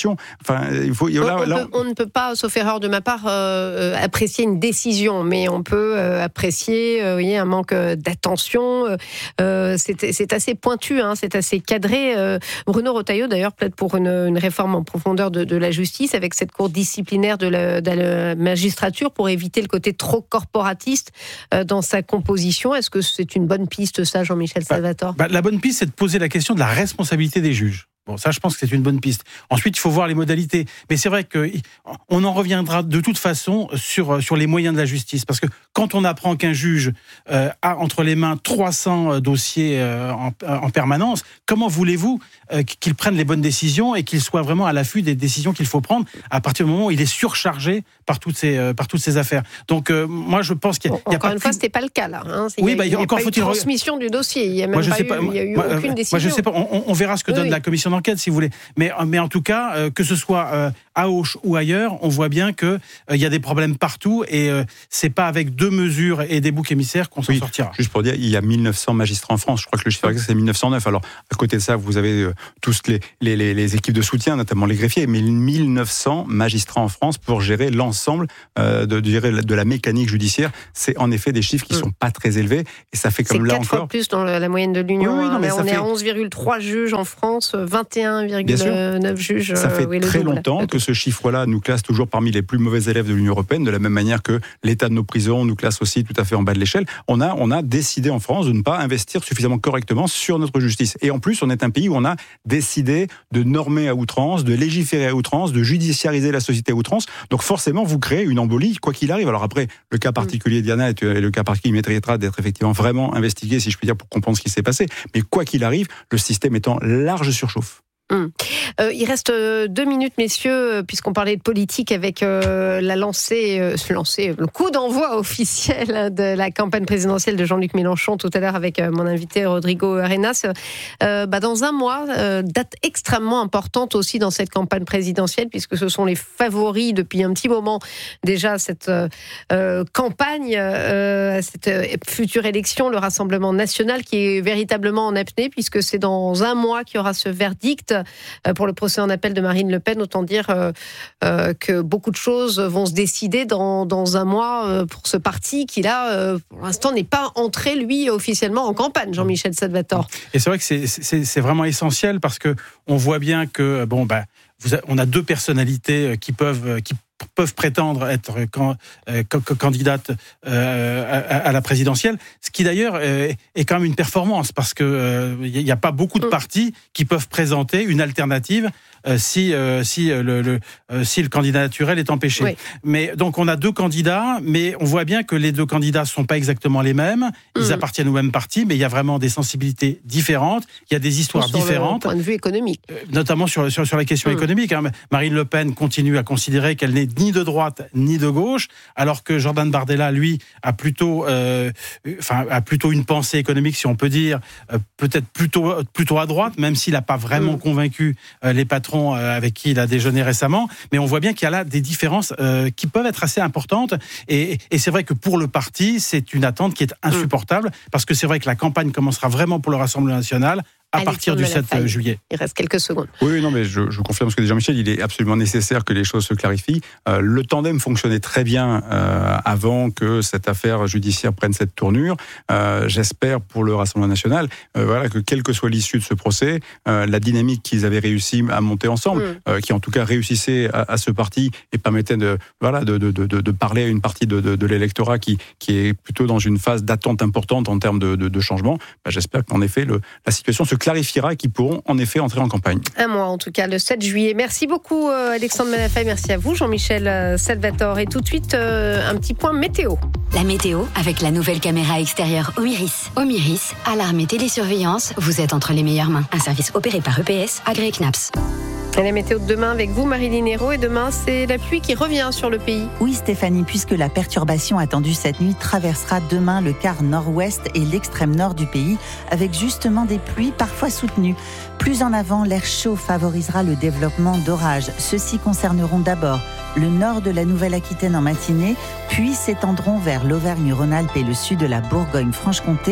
situation. Enfin, il faut. On, là, on, là, peut, on ne peut pas, sauf erreur de ma part, euh, apprécier une décision, mais on peut euh, apprécier, euh, vous voyez, un manque d'attention. Euh, c'est, c'est assez pointu, hein, c'est assez cadré. Euh, Bruno Retailleau, d'ailleurs, plaide pour une, une réforme en profondeur de, de la justice, avec cette cour disciplinaire de la, de la magistrature, pour éviter le côté trop corporatiste euh, dans sa composition. Est-ce que c'est une bonne piste, ça, Jean-Michel Salvatore ? bah, bah, La bonne piste, c'est de poser la question de la responsabilité des juges. Bon, ça, je pense que c'est une bonne piste. Ensuite, il faut voir les modalités. Mais c'est vrai qu'on en reviendra de toute façon sur, sur les moyens de la justice. Parce que quand on apprend qu'un juge euh, a entre les mains trois cents dossiers euh, en, en permanence, comment voulez-vous euh, qu'il prenne les bonnes décisions et qu'il soit vraiment à l'affût des décisions qu'il faut prendre à partir du moment où il est surchargé par toutes ces, euh, par toutes ces affaires. Donc, euh, moi, je pense qu'il y a, il y a encore pas une fois, ce n'était pas le cas, là. Hein. Oui, il bah, y a, encore il y a faut-il pas eu de transmission du dossier. Il n'y a même moi, pas, eu, pas, il y a eu moi, aucune moi, décision. Moi, je sais pas. On, on verra ce que oui, donne oui. la commission d'enquête, si vous voulez. Mais, mais en tout cas, euh, que ce soit euh, à Auch ou ailleurs, on voit bien qu'il euh, y a des problèmes partout et euh, c'est pas avec deux mesures et des boucs émissaires qu'on s'en oui, sortira. Juste pour dire, il y a mille neuf cents magistrats en France. Je crois que le chiffre exact, c'est mille neuf cent neuf. Alors, à côté de ça, vous avez euh, tous les, les, les, les équipes de soutien, notamment les greffiers, mais mille neuf cents magistrats en France pour gérer l'ensemble euh, de, de, gérer de la mécanique judiciaire. C'est en effet des chiffres qui mmh. sont pas très élevés et ça fait comme c'est là encore. C'est quatre fois plus dans la moyenne de l'Union. Oui, oui, non, mais on est fait... à onze virgule trois juges en France, vingt et un virgule neuf juges. Ça fait oui, très double. longtemps que ce chiffre-là nous classe toujours parmi les plus mauvais élèves de l'Union européenne, de la même manière que l'état de nos prisons nous classe aussi tout à fait en bas de l'échelle. On a, on a décidé en France de ne pas investir suffisamment correctement sur notre justice. Et en plus, on est un pays où on a décidé de normer à outrance, de légiférer à outrance, de judiciariser la société à outrance. Donc forcément, vous créez une embolie, quoi qu'il arrive. Alors après, le cas particulier de Diana est le cas particulier méritera d'être effectivement vraiment investigué, si je puis dire, pour comprendre ce qui s'est passé. Mais quoi qu'il arrive, le système est en large surchauffe. Hum. Euh, il reste deux minutes, messieurs, puisqu'on parlait de politique avec euh, la lancée, euh, lancée, le coup d'envoi officiel de la campagne présidentielle de Jean-Luc Mélenchon tout à l'heure avec euh, mon invité Rodrigo Arenas. Euh, bah, dans un mois, euh, date extrêmement importante aussi dans cette campagne présidentielle, puisque ce sont les favoris depuis un petit moment déjà cette euh, campagne, euh, cette future élection, le Rassemblement national qui est véritablement en apnée, puisque c'est dans un mois qu'il y aura ce verdict pour le procès en appel de Marine Le Pen. Autant dire euh, euh, que beaucoup de choses vont se décider dans, dans un mois euh, pour ce parti qui, là, euh, pour l'instant, n'est pas entré, lui, officiellement en campagne, Jean-Michel Salvatore. Et c'est vrai que c'est, c'est, c'est vraiment essentiel parce qu'on voit bien que, bon, bah, vous a, on a deux personnalités qui peuvent... Qui peuvent prétendre être can, euh, candidates euh, à, à la présidentielle, ce qui d'ailleurs euh, est quand même une performance, parce qu'il n'y euh, a pas beaucoup de partis qui peuvent présenter une alternative euh, si, euh, si, le, le, euh, si le candidat naturel est empêché. Oui. Mais, donc on a deux candidats, mais on voit bien que les deux candidats ne sont pas exactement les mêmes, ils mmh. appartiennent au même parti, mais il y a vraiment des sensibilités différentes, il y a des histoires sur différentes. Sur le point de vue économique. Euh, notamment sur, sur, sur la question mmh. économique. Hein. Marine Le Pen continue à considérer qu'elle n'est ni de droite ni de gauche, alors que Jordan Bardella, lui, a plutôt, euh, enfin, a plutôt une pensée économique, si on peut dire, euh, peut-être plutôt, plutôt à droite, même s'il n'a pas vraiment mmh. convaincu euh, les patrons euh, avec qui il a déjeuné récemment. Mais on voit bien qu'il y a là des différences euh, qui peuvent être assez importantes. Et, et c'est vrai que pour le parti, c'est une attente qui est insupportable, mmh. parce que c'est vrai que la campagne commencera vraiment pour le Rassemblement national à partir du sept juillet. Il reste quelques secondes. Oui, non, mais je, je confirme ce que dit Jean-Michel. Il est absolument nécessaire que les choses se clarifient. Euh, le tandem fonctionnait très bien euh, avant que cette affaire judiciaire prenne cette tournure. Euh, j'espère pour le Rassemblement national, euh, voilà, que quelle que soit l'issue de ce procès, euh, la dynamique qu'ils avaient réussi à monter ensemble, mmh. euh, qui en tout cas réussissait à, à ce parti et permettait de, voilà, de, de, de, de parler à une partie de, de, de l'électorat qui, qui est plutôt dans une phase d'attente importante en termes de, de, de changement. Ben, j'espère qu'en effet, le, la situation se clarifiera et qui pourront en effet entrer en campagne. Un mois en tout cas, le sept juillet. Merci beaucoup Alexandre Manafay, merci à vous Jean-Michel Salvatore. Et tout de suite, euh, un petit point météo. La météo avec la nouvelle caméra extérieure Omiris. Omiris, alarme et télésurveillance, vous êtes entre les meilleures mains. Un service opéré par E P S, agréé C N A P S. Et la météo de demain avec vous, Maryline Hérault. Et demain, c'est la pluie qui revient sur le pays. Oui, Stéphanie, puisque la perturbation attendue cette nuit traversera demain le quart nord-ouest et l'extrême nord du pays, avec justement des pluies parfois soutenues. Plus en avant, l'air chaud favorisera le développement d'orages. Ceux-ci concerneront d'abord le nord de la Nouvelle-Aquitaine en matinée, puis s'étendront vers l'Auvergne-Rhône-Alpes et le sud de la Bourgogne-Franche-Comté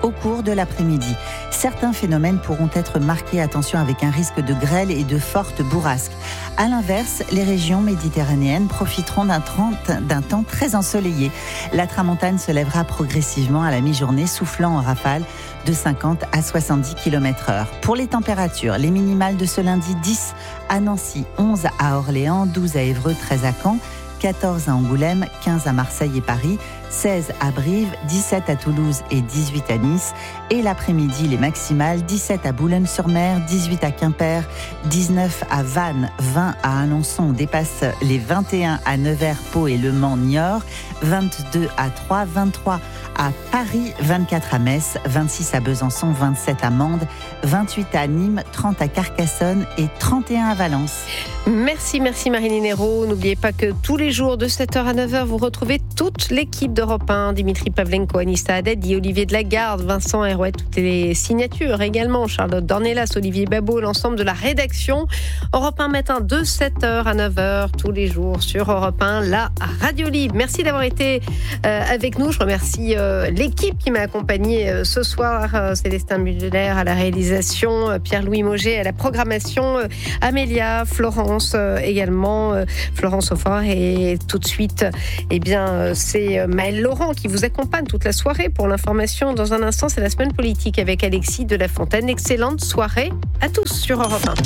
au cours de l'après-midi. Certains phénomènes pourront être marqués, attention, avec un risque de grêle et de fortes bourrasques. À l'inverse, les régions méditerranéennes profiteront d'un, d'un temps très ensoleillé. La tramontane se lèvera progressivement à la mi-journée, soufflant en rafales de cinquante à soixante-dix kilomètres heure. Pour les températures, les minimales de ce lundi, dix à Nancy, onze à Orléans, douze à Évreux, treize à Caen, quatorze à Angoulême, quinze à Marseille et Paris, seize à Brive, dix-sept à Toulouse et dix-huit à Nice. Et l'après-midi, les maximales, dix-sept à Boulogne-sur-Mer, dix-huit à Quimper, dix-neuf à Vannes, vingt à Alençon. On dépasse les vingt et un à Nevers, Pau et Le Mans, Niort, vingt-deux à Troyes, vingt-trois à Paris, vingt-quatre à Metz, vingt-six à Besançon, vingt-sept à Mende, vingt-huit à Nîmes, trente à Carcassonne et trente et un à Valence. Merci, merci Marilyn Hérault. N'oubliez pas que tous les jours de sept heures à neuf heures, vous retrouvez toute l'équipe d'Europe un. Dimitri Pavlenko, Anissa Haddadi, Olivier Delagarde, Vincent Herouet, toutes les signatures également. Charlotte Dornelas, Olivier Babot, l'ensemble de la rédaction. Europe un matin de sept heures à neuf heures, tous les jours sur Europe un, la radio libre. Merci d'avoir été euh, avec nous. Je remercie euh, l'équipe qui m'a accompagnée euh, ce soir. Euh, Célestin Muller à la réalisation, euh, Pierre-Louis Mauger à la programmation, euh, Amélia, Florence euh, également, euh, Florence Aufort. Et tout de suite, eh bien, euh, c'est euh, Maëlle Laurent qui vous accompagne toute la soirée pour l'information. Dans un instant, c'est la semaine politique avec Alexis de la Fontaine. Excellente soirée à tous sur Europe un.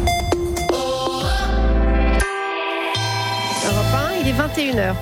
Europe un, il est vingt et une heures.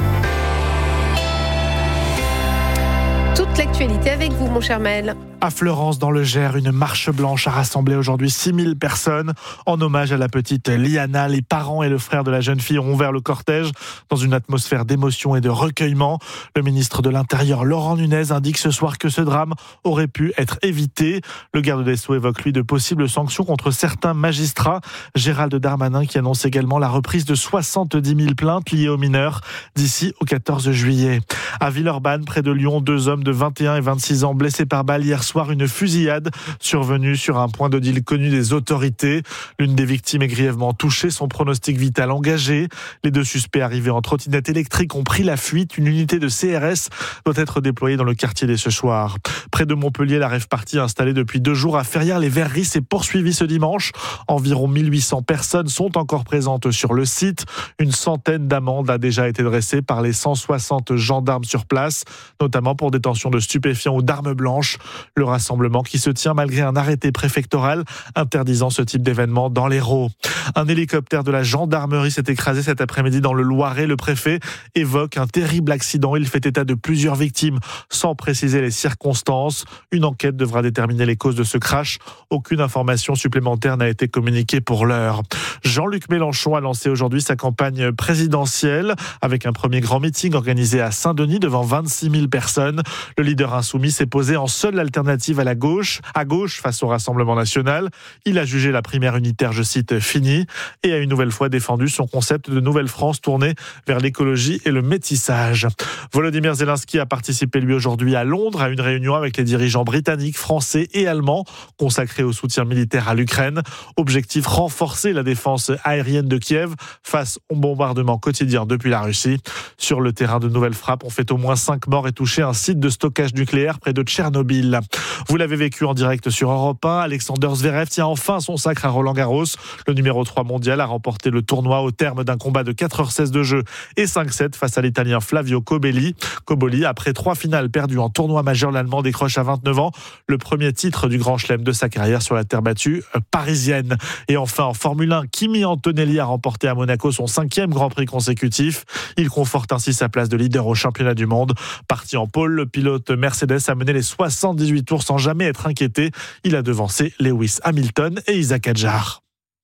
Toute l'actualité avec vous, mon cher Maël. À Fleurance, dans le Gers, une marche blanche a rassemblé aujourd'hui six mille personnes. En hommage à la petite Liana, les parents et le frère de la jeune fille ont ouvert le cortège dans une atmosphère d'émotion et de recueillement. Le ministre de l'Intérieur, Laurent Nunez, indique ce soir que ce drame aurait pu être évité. Le garde des Sceaux évoque, lui, de possibles sanctions contre certains magistrats. Gérald Darmanin qui annonce également la reprise de soixante-dix mille plaintes liées aux mineurs d'ici au quatorze juillet. À Villeurbanne, près de Lyon, deux hommes de vingt et un et vingt-six ans blessés par balle hier soir. Une fusillade survenue sur un point de deal connu des autorités. L'une des victimes est grièvement touchée, son pronostic vital engagé. Les deux suspects arrivés en trottinette électrique ont pris la fuite. Une unité de C R S doit être déployée dans le quartier dès ce soir. Près de Montpellier, la rave-party installée depuis deux jours à Ferrières-les-Verreries s'est poursuivie ce dimanche. Environ mille huit cents personnes sont encore présentes sur le site. Une centaine d'amendes a déjà été dressée par les cent soixante gendarmes sur place, notamment pour détention de stupéfiants ou d'armes blanches. Le rassemblement qui se tient malgré un arrêté préfectoral interdisant ce type d'événement dans l'Hérault. Un hélicoptère de la gendarmerie s'est écrasé cet après-midi dans le Loiret. Le préfet évoque un terrible accident. Il fait état de plusieurs victimes sans préciser les circonstances. Une enquête devra déterminer les causes de ce crash. Aucune information supplémentaire n'a été communiquée pour l'heure. Jean-Luc Mélenchon a lancé aujourd'hui sa campagne présidentielle avec un premier grand meeting organisé à Saint-Denis devant vingt-six mille personnes. Le leader insoumis s'est posé en seule alternative à la gauche, à gauche face au Rassemblement national. Il a jugé la primaire unitaire, je cite, finie et a une nouvelle fois défendu son concept de nouvelle France tournée vers l'écologie et le métissage. Volodymyr Zelensky a participé lui aujourd'hui à Londres à une réunion avec les dirigeants britanniques, français et allemands consacrée au soutien militaire à l'Ukraine. Objectif, renforcer la défense aérienne de Kiev face aux bombardements quotidiens depuis la Russie. Sur le terrain, de nouvelles frappes ont fait au moins cinq morts et touché un site de stockage nucléaire près de Tchernobyl. Vous l'avez vécu en direct sur Europe un. Alexander Zverev tient enfin son sacre à Roland-Garros. Le numéro trois mondial a remporté le tournoi au terme d'un combat de quatre heures seize de jeu et cinq sept face à l'Italien Flavio Cobolli. Cobolli, après trois finales perdues en tournoi majeur, l'Allemand décroche à vingt-neuf ans le premier titre du Grand Chelem de sa carrière sur la terre battue parisienne. Et enfin en Formule un, Kimi Antonelli a remporté à Monaco son cinquième Grand Prix consécutif. Il conforte ainsi sa place de leader au championnat du monde. Parti en pôle, le pilote Mercedes a mené les soixante-dix-huit tours sans jamais être inquiété. Il a devancé Lewis Hamilton et Isaac Hadjar.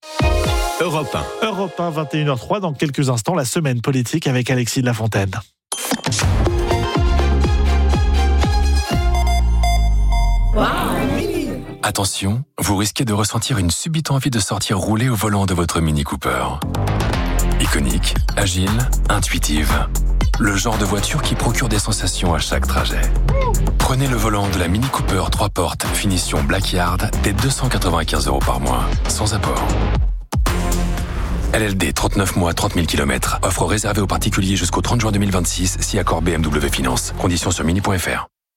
Europe un. Europe un, vingt et une heures trois. Dans quelques instants, la semaine politique avec Alexis de la Fontaine. Wow. Attention, vous risquez de ressentir une subite envie de sortir rouler au volant de votre Mini Cooper. Iconique, agile, intuitive. Le genre de voiture qui procure des sensations à chaque trajet. Prenez le volant de la Mini Cooper trois portes, finition Black Yard, dès deux cent quatre-vingt-quinze euros par mois, sans apport. L L D, trente-neuf mois, trente mille kilomètres. Offre réservée aux particuliers jusqu'au trente juin deux mille vingt-six, si accord B M W Finance. Conditions sur mini point f r.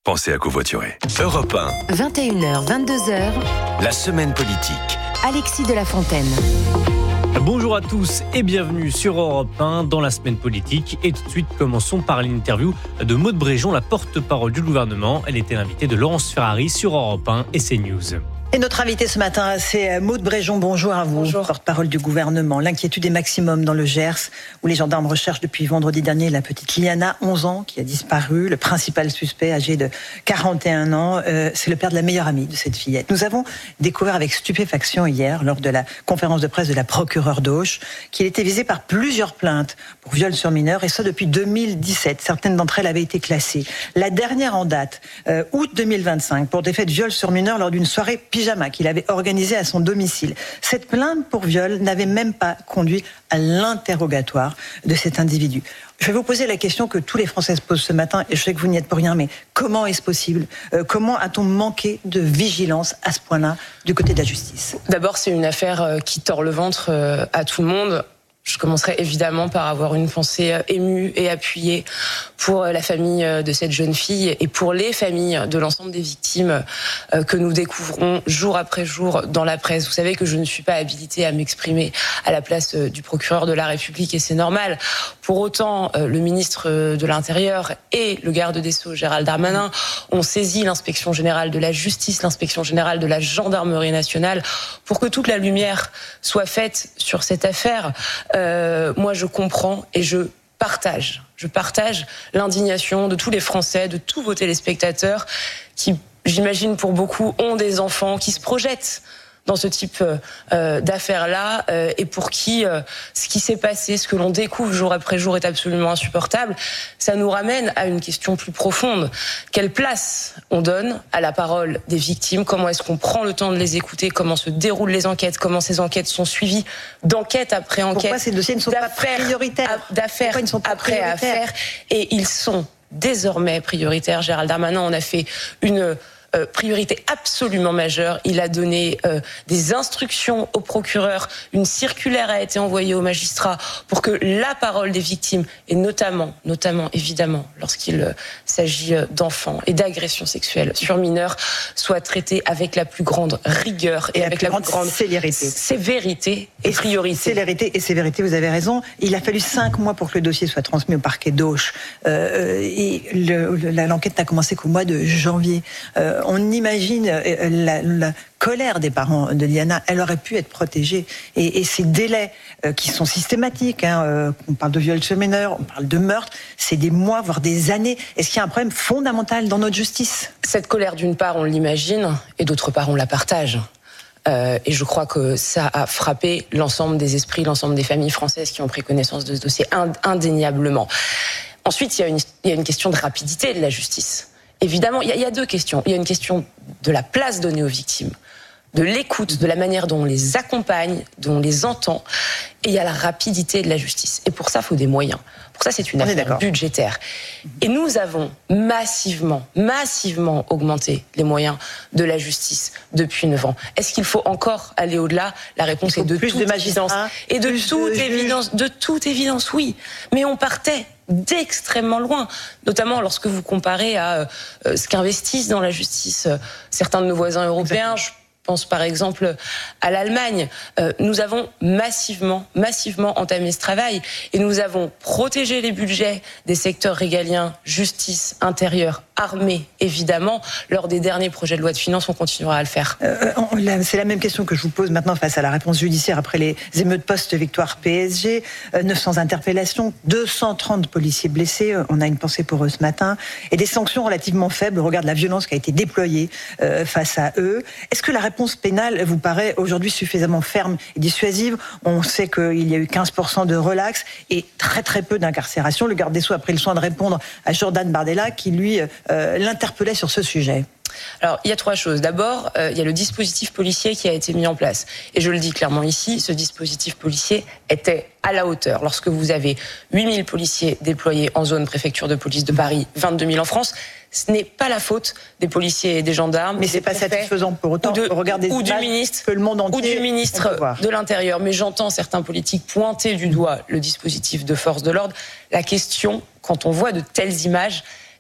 pensez à covoiturer. Europe un. vingt et une heures, vingt-deux heures. La semaine politique. Alexis de la Fontaine. Bonjour à tous et bienvenue sur Europe un dans la semaine politique. Et tout de suite, commençons par l'interview de Maude Bréjon, la porte-parole du gouvernement. Elle était l'invitée de Laurence Ferrari sur Europe un et CNews. Et notre invité ce matin, c'est Maude Bréjon. Bonjour à vous, Bonjour. Porte-parole du gouvernement. L'inquiétude est maximum dans le Gers, où les gendarmes recherchent depuis vendredi dernier la petite Liana, onze ans, qui a disparu. Le principal suspect, âgé de quarante et un ans, euh, c'est le père de la meilleure amie de cette fillette. Nous avons découvert avec stupéfaction hier, lors de la conférence de presse de la procureure d'Auch, qu'il était visé par plusieurs plaintes pour viol sur mineur, et ça depuis deux mille dix-sept. Certaines d'entre elles avaient été classées. La dernière en date, euh, août deux mille vingt-cinq, pour des faits de viol sur mineur lors d'une soirée pyjama qu'il avait organisé à son domicile. Cette plainte pour viol n'avait même pas conduit à l'interrogatoire de cet individu. Je vais vous poser la question que tous les Français se posent ce matin, et je sais que vous n'y êtes pour rien, mais comment est-ce possible ? euh, Comment a-t-on manqué de vigilance à ce point-là du côté de la justice ? D'abord, c'est une affaire qui tord le ventre à tout le monde. Je commencerai évidemment par avoir une pensée émue et appuyée pour la famille de cette jeune fille et pour les familles de l'ensemble des victimes que nous découvrons jour après jour dans la presse. Vous savez que je ne suis pas habilitée à m'exprimer à la place du procureur de la République, et c'est normal. Pour autant, le ministre de l'Intérieur et le garde des Sceaux, Gérald Darmanin, ont saisi l'inspection générale de la justice, l'inspection générale de la gendarmerie nationale, pour que toute la lumière soit faite sur cette affaire. Euh, moi, je comprends et je partage. Je partage l'indignation de tous les Français, de tous vos téléspectateurs qui, j'imagine pour beaucoup, ont des enfants, qui se projettent dans ce type euh, d'affaires-là, euh, et pour qui euh, ce qui s'est passé, ce que l'on découvre jour après jour est absolument insupportable. Ça nous ramène à une question plus profonde. Quelle place on donne à la parole des victimes ? Comment est-ce qu'on prend le temps de les écouter ? Comment se déroulent les enquêtes ? Comment ces enquêtes sont suivies d'enquête après enquête ? Pourquoi ces dossiers ne sont pas prioritaires ? D'affaires après affaires. Et ils sont désormais prioritaires. Gérald Darmanin en a fait une Euh, priorité absolument majeure. Il a donné euh, des instructions au procureur, une circulaire a été envoyée aux magistrats pour que la parole des victimes, et notamment, notamment évidemment, lorsqu'il euh, s'agit euh, d'enfants et d'agressions sexuelles sur mineurs, soit traitée avec la plus grande rigueur et, et avec la plus, la plus grande célérité. sévérité et, et priorité. Célérité et sévérité, vous avez raison. Il a fallu cinq mois pour que le dossier soit transmis au parquet d'Auch. Euh, et le, le, l'enquête n'a commencé qu'au mois de janvier. Euh, On imagine la, la colère des parents de Liana. Elle aurait pu être protégée. Et, et ces délais euh, qui sont systématiques, hein, euh, on parle de viol sur mineur, on parle de meurtre, c'est des mois, voire des années. Est-ce qu'il y a un problème fondamental dans notre justice ? Cette colère, d'une part, on l'imagine, et d'autre part, on la partage. Euh, et je crois que ça a frappé l'ensemble des esprits, l'ensemble des familles françaises qui ont pris connaissance de ce dossier, indéniablement. Ensuite, il y a une, il y a une question de rapidité de la justice. Évidemment, il y, y a deux questions. Il y a une question de la place donnée aux victimes, de l'écoute, de la manière dont on les accompagne, dont on les entend, et il y a la rapidité de la justice. Et pour ça, il faut des moyens. Pour ça, c'est une affaire budgétaire. Et nous avons massivement, massivement augmenté les moyens de la justice depuis neuf ans. Est-ce qu'il faut encore aller au-delà ? La réponse est de toute évidence. Et de toute évidence, de toute évidence, oui. Mais on partait d'extrêmement loin, notamment lorsque vous comparez à euh, ce qu'investissent dans la justice euh, certains de nos voisins européens. Je pense par exemple à l'Allemagne. Euh, nous avons massivement, massivement entamé ce travail et nous avons protégé les budgets des secteurs régaliens, justice, intérieur, armée, évidemment. Lors des derniers projets de loi de finances, on continuera à le faire. Euh, c'est la même question que je vous pose maintenant face à la réponse judiciaire après les émeutes post-victoire P S G. Euh, neuf cents interpellations, deux cent trente policiers blessés. On a une pensée pour eux ce matin. Et des sanctions relativement faibles au regard de la violence qui a été déployée euh, face à eux. Est-ce que la réponse pénale vous paraît aujourd'hui suffisamment ferme et dissuasive ? On sait qu'il y a eu quinze pour cent de relax et très très peu d'incarcération. Le garde des Sceaux a pris le soin de répondre à Jordan Bardella qui lui euh, l'interpellait sur ce sujet. Alors, il y a trois choses. D'abord, euh, il y a le dispositif policier qui a été mis en place. Et je le dis clairement ici, ce dispositif policier était à la hauteur. Lorsque vous avez huit mille policiers déployés en zone préfecture de police de Paris, vingt-deux mille en France, ce n'est pas la faute des policiers et des gendarmes. Mais c'est pas satisfaisant pour autant. Ou, de, regarder ou du ministre, que le monde entier ou du ministre de l'Intérieur. Mais j'entends certains politiques pointer du doigt le dispositif de force de l'ordre. La question, quand on voit de telles images,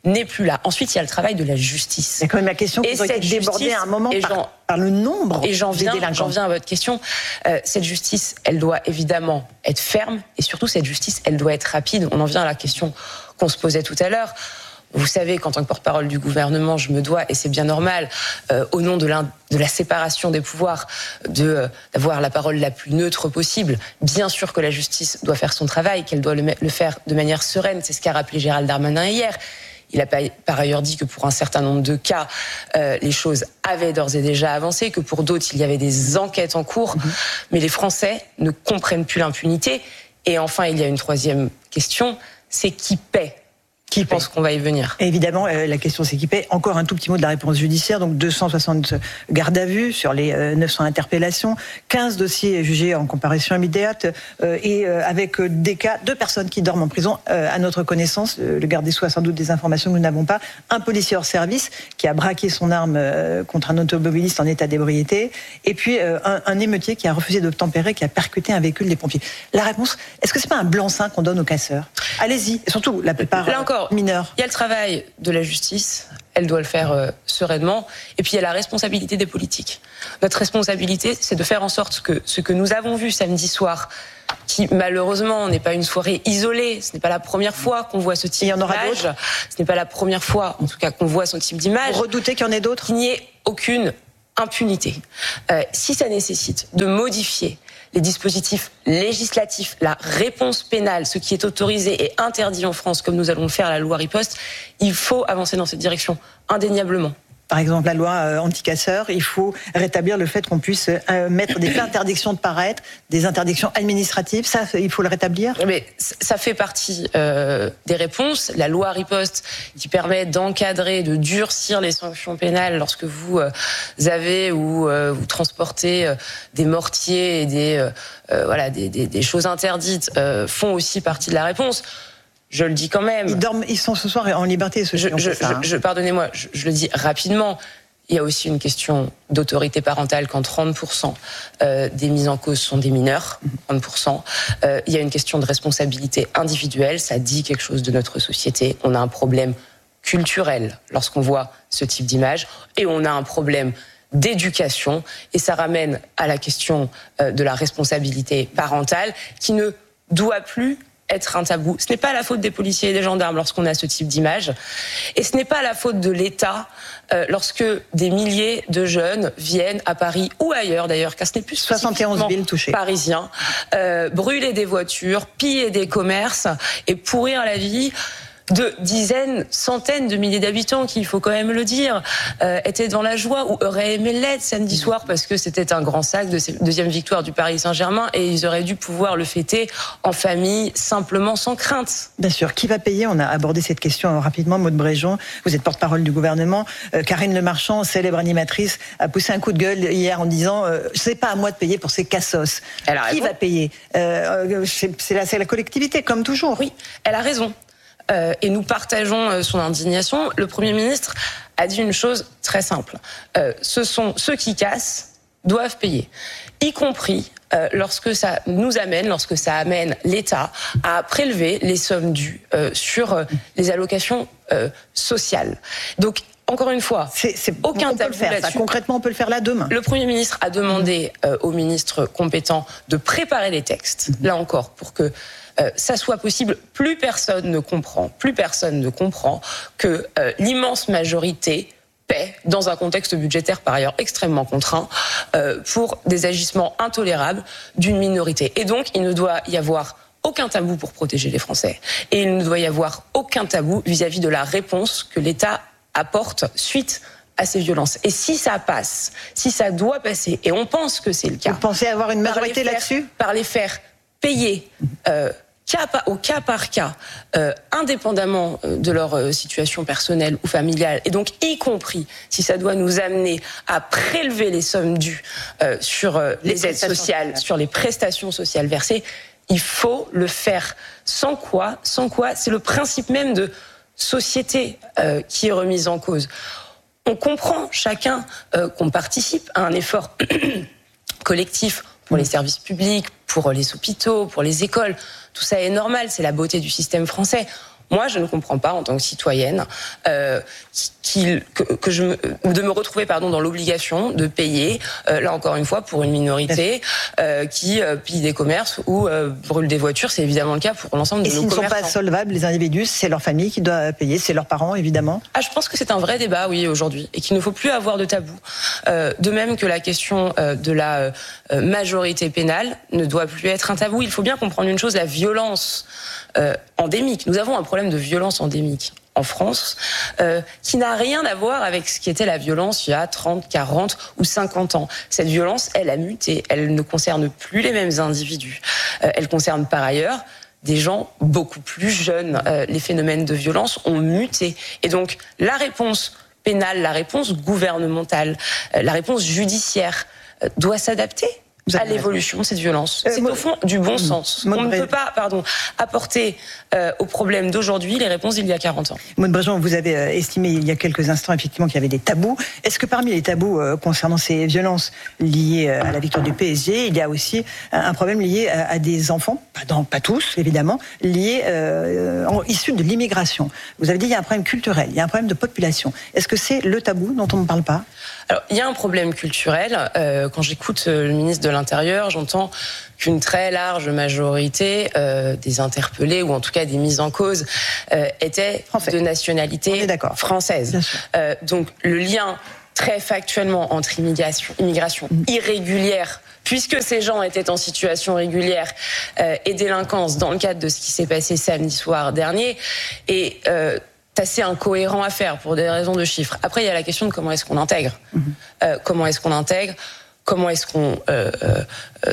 n'est plus là. Ensuite, il y a le travail de la justice. C'est quand même la question qui doit être débordée à un moment par, par le nombre et j'en des viens, délinquants. J'en viens à votre question. Euh, cette justice, elle doit évidemment être ferme et surtout, cette justice, elle doit être rapide. On en vient à la question qu'on se posait tout à l'heure. Vous savez qu'en tant que porte-parole du gouvernement, je me dois, et c'est bien normal, euh, au nom de, de la séparation des pouvoirs, de, euh, d'avoir la parole la plus neutre possible. Bien sûr que la justice doit faire son travail, qu'elle doit le, le faire de manière sereine. C'est ce qu'a rappelé Gérald Darmanin hier. Il a par ailleurs dit que pour un certain nombre de cas, euh, les choses avaient d'ores et déjà avancé, que pour d'autres, il y avait des enquêtes en cours. Mmh. Mais les Français ne comprennent plus l'impunité. Et enfin, il y a une troisième question, c'est qui paie ? Qui pense qu'on va y venir ? Et évidemment, euh, la question c'est qui paie. Encore un tout petit mot de la réponse judiciaire. Donc deux cent soixante gardes à vue sur les euh, neuf cents interpellations, quinze dossiers jugés en comparution immédiate euh, et euh, avec euh, des cas, deux personnes qui dorment en prison euh, à notre connaissance. Euh, le garde des Sceaux a sans doute des informations que nous n'avons pas. Un policier hors service qui a braqué son arme euh, contre un automobiliste en état d'ébriété. Et puis euh, un, un émeutier qui a refusé d'obtempérer, qui a percuté un véhicule des pompiers. La réponse, est-ce que c'est pas un blanc-seing qu'on donne aux casseurs ? Allez-y. Et surtout, la plupart... Là encore, mineurs. Il y a le travail de la justice, elle doit le faire euh, sereinement, et puis il y a la responsabilité des politiques. Notre responsabilité, c'est de faire en sorte que ce que nous avons vu samedi soir, qui malheureusement n'est pas une soirée isolée, ce n'est pas la première fois qu'on voit ce type d'image, ce n'est pas la première fois, en tout cas, qu'on voit ce type d'image. Vous redoutez qu'il y en ait d'autres ? Qu'il n'y ait aucune impunité. Euh, si ça nécessite de modifier les dispositifs législatifs, la réponse pénale, ce qui est autorisé et interdit en France, comme nous allons le faire à la loi Riposte, il faut avancer dans cette direction, indéniablement. Par exemple, la loi euh, anti-casseurs, il faut rétablir le fait qu'on puisse euh, mettre des interdictions de paraître, des interdictions administratives. Ça, il faut le rétablir. Mais ça fait partie euh, des réponses. La loi Riposte qui permet d'encadrer, de durcir les sanctions pénales lorsque vous euh, avez ou euh, vous transportez euh, des mortiers et des euh, euh, voilà des, des, des choses interdites euh, font aussi partie de la réponse. Je le dis quand même. Ils dorment, ils sont ce soir en liberté. Ce je, je, je, ça, hein. je, pardonnez-moi, je, je le dis rapidement. Il y a aussi une question d'autorité parentale quand trente pour cent euh, des mises en cause sont des mineurs. trente pour cent. Euh, il y a une question de responsabilité individuelle. Ça dit quelque chose de notre société. On a un problème culturel lorsqu'on voit ce type d'image, et on a un problème d'éducation. Et ça ramène à la question euh, de la responsabilité parentale, qui ne doit plus être un tabou. Ce n'est pas la faute des policiers et des gendarmes lorsqu'on a ce type d'image, et ce n'est pas la faute de l'État euh, lorsque des milliers de jeunes viennent à Paris ou ailleurs d'ailleurs, car ce n'est plus soixante et onze villes touchées, parisien, euh, brûler des voitures, piller des commerces et pourrir la vie de dizaines, centaines de milliers d'habitants qui, il faut quand même le dire, euh, étaient dans la joie ou auraient aimé l'être samedi soir parce que c'était un grand sac de cette deuxième victoire du Paris Saint-Germain, et ils auraient dû pouvoir le fêter en famille, simplement, sans crainte. Bien sûr. Qui va payer ? On a abordé cette question rapidement. Maude Bréjon, vous êtes porte-parole du gouvernement. Euh, Karine Le Marchand, célèbre animatrice, a poussé un coup de gueule hier en disant euh, « c'est pas à moi de payer pour ces cassos ». Qui va payer ? euh, c'est, c'est, la, c'est la collectivité, comme toujours. Oui, elle a raison. Euh, et nous partageons son indignation. Le Premier ministre a dit une chose très simple. Euh, ce sont ceux qui cassent doivent payer, y compris euh, lorsque ça nous amène, lorsque ça amène l'État à prélever les sommes dues euh, sur euh, les allocations euh, sociales. Donc, encore une fois, c'est, c'est, aucun on peut le faire. Ça, concrètement, on peut le faire là demain. Le Premier ministre a demandé euh, aux ministres compétents de préparer les textes, mmh. là encore, pour que Euh, ça soit possible. Plus personne ne comprend, plus personne ne comprend que euh, l'immense majorité paie dans un contexte budgétaire par ailleurs extrêmement contraint euh, pour des agissements intolérables d'une minorité. Et donc, il ne doit y avoir aucun tabou pour protéger les Français. Et il ne doit y avoir aucun tabou vis-à-vis de la réponse que l'État apporte suite à ces violences. Et si ça passe, si ça doit passer, et on pense que c'est le cas. Vous pensez avoir une majorité faire, là-dessus ? Par les faire payer euh, cas par, au cas par cas, euh, indépendamment de leur euh, situation personnelle ou familiale, et donc y compris si ça doit nous amener à prélever les sommes dues euh, sur euh, les, les aides sociales, sociales, sur les prestations sociales versées, il faut le faire. Sans quoi, sans quoi, c'est le principe même de société euh, qui est remis en cause. On comprend chacun euh, qu'on participe à un effort collectif pour les services publics, pour les hôpitaux, pour les écoles. Tout ça est normal, c'est la beauté du système français. Moi, je ne comprends pas, en tant que citoyenne, euh, qu'il, que, que je me, de me retrouver pardon, dans l'obligation de payer, euh, là encore une fois, pour une minorité euh, qui euh, pille des commerces ou euh, brûle des voitures. C'est évidemment le cas pour l'ensemble de Et nos commerçants. Et s'ils ne sont pas solvables, les individus, c'est leur famille qui doit payer, c'est leurs parents, évidemment. Ah, je pense que c'est un vrai débat, oui, aujourd'hui, et qu'il ne faut plus avoir de tabou. Euh, de même que la question euh, de la euh, majorité pénale ne doit plus être un tabou. Il faut bien comprendre une chose, la violence euh, endémique. Nous avons un problème de violence endémique en France, euh, qui n'a rien à voir avec ce qui était la violence il y a trente, quarante ou cinquante ans. Cette violence, elle a muté. Elle ne concerne plus les mêmes individus. Euh, elle concerne par ailleurs des gens beaucoup plus jeunes. Euh, les phénomènes de violence ont muté. Et donc, la réponse pénale, la réponse gouvernementale, euh, la réponse judiciaire euh, doit s'adapter à l'évolution de cette violence. C'est au fond du bon sens. On ne peut pas, pardon, apporter euh, aux problèmes d'aujourd'hui les réponses d'il y a quarante ans. Maude Bréjon, vous avez estimé il y a quelques instants effectivement qu'il y avait des tabous. Est-ce que parmi les tabous euh, concernant ces violences liées à la victoire du P S G, il y a aussi un problème lié à, à des enfants, pas, dans, pas tous évidemment, liés euh, en, issus de l'immigration? Vous avez dit qu'il y a un problème culturel, il y a un problème de population. Est-ce que c'est le tabou dont on ne parle pas? Alors, il y a un problème culturel. Euh, quand j'écoute le ministre de l'Intérieur, j'entends qu'une très large majorité euh, des interpellés, ou en tout cas des mises en cause, euh, étaient Français. de nationalité française. Euh, donc, le lien très factuellement entre immigration, immigration mmh. irrégulière, puisque ces gens étaient en situation régulière, euh, et délinquance dans le cadre de ce qui s'est passé samedi soir dernier, et euh, c'est assez incohérent à faire pour des raisons de chiffres. Après, il y a la question de comment est-ce qu'on intègre. Mmh. Euh, comment est-ce qu'on intègre Comment est-ce qu'on... Euh, euh,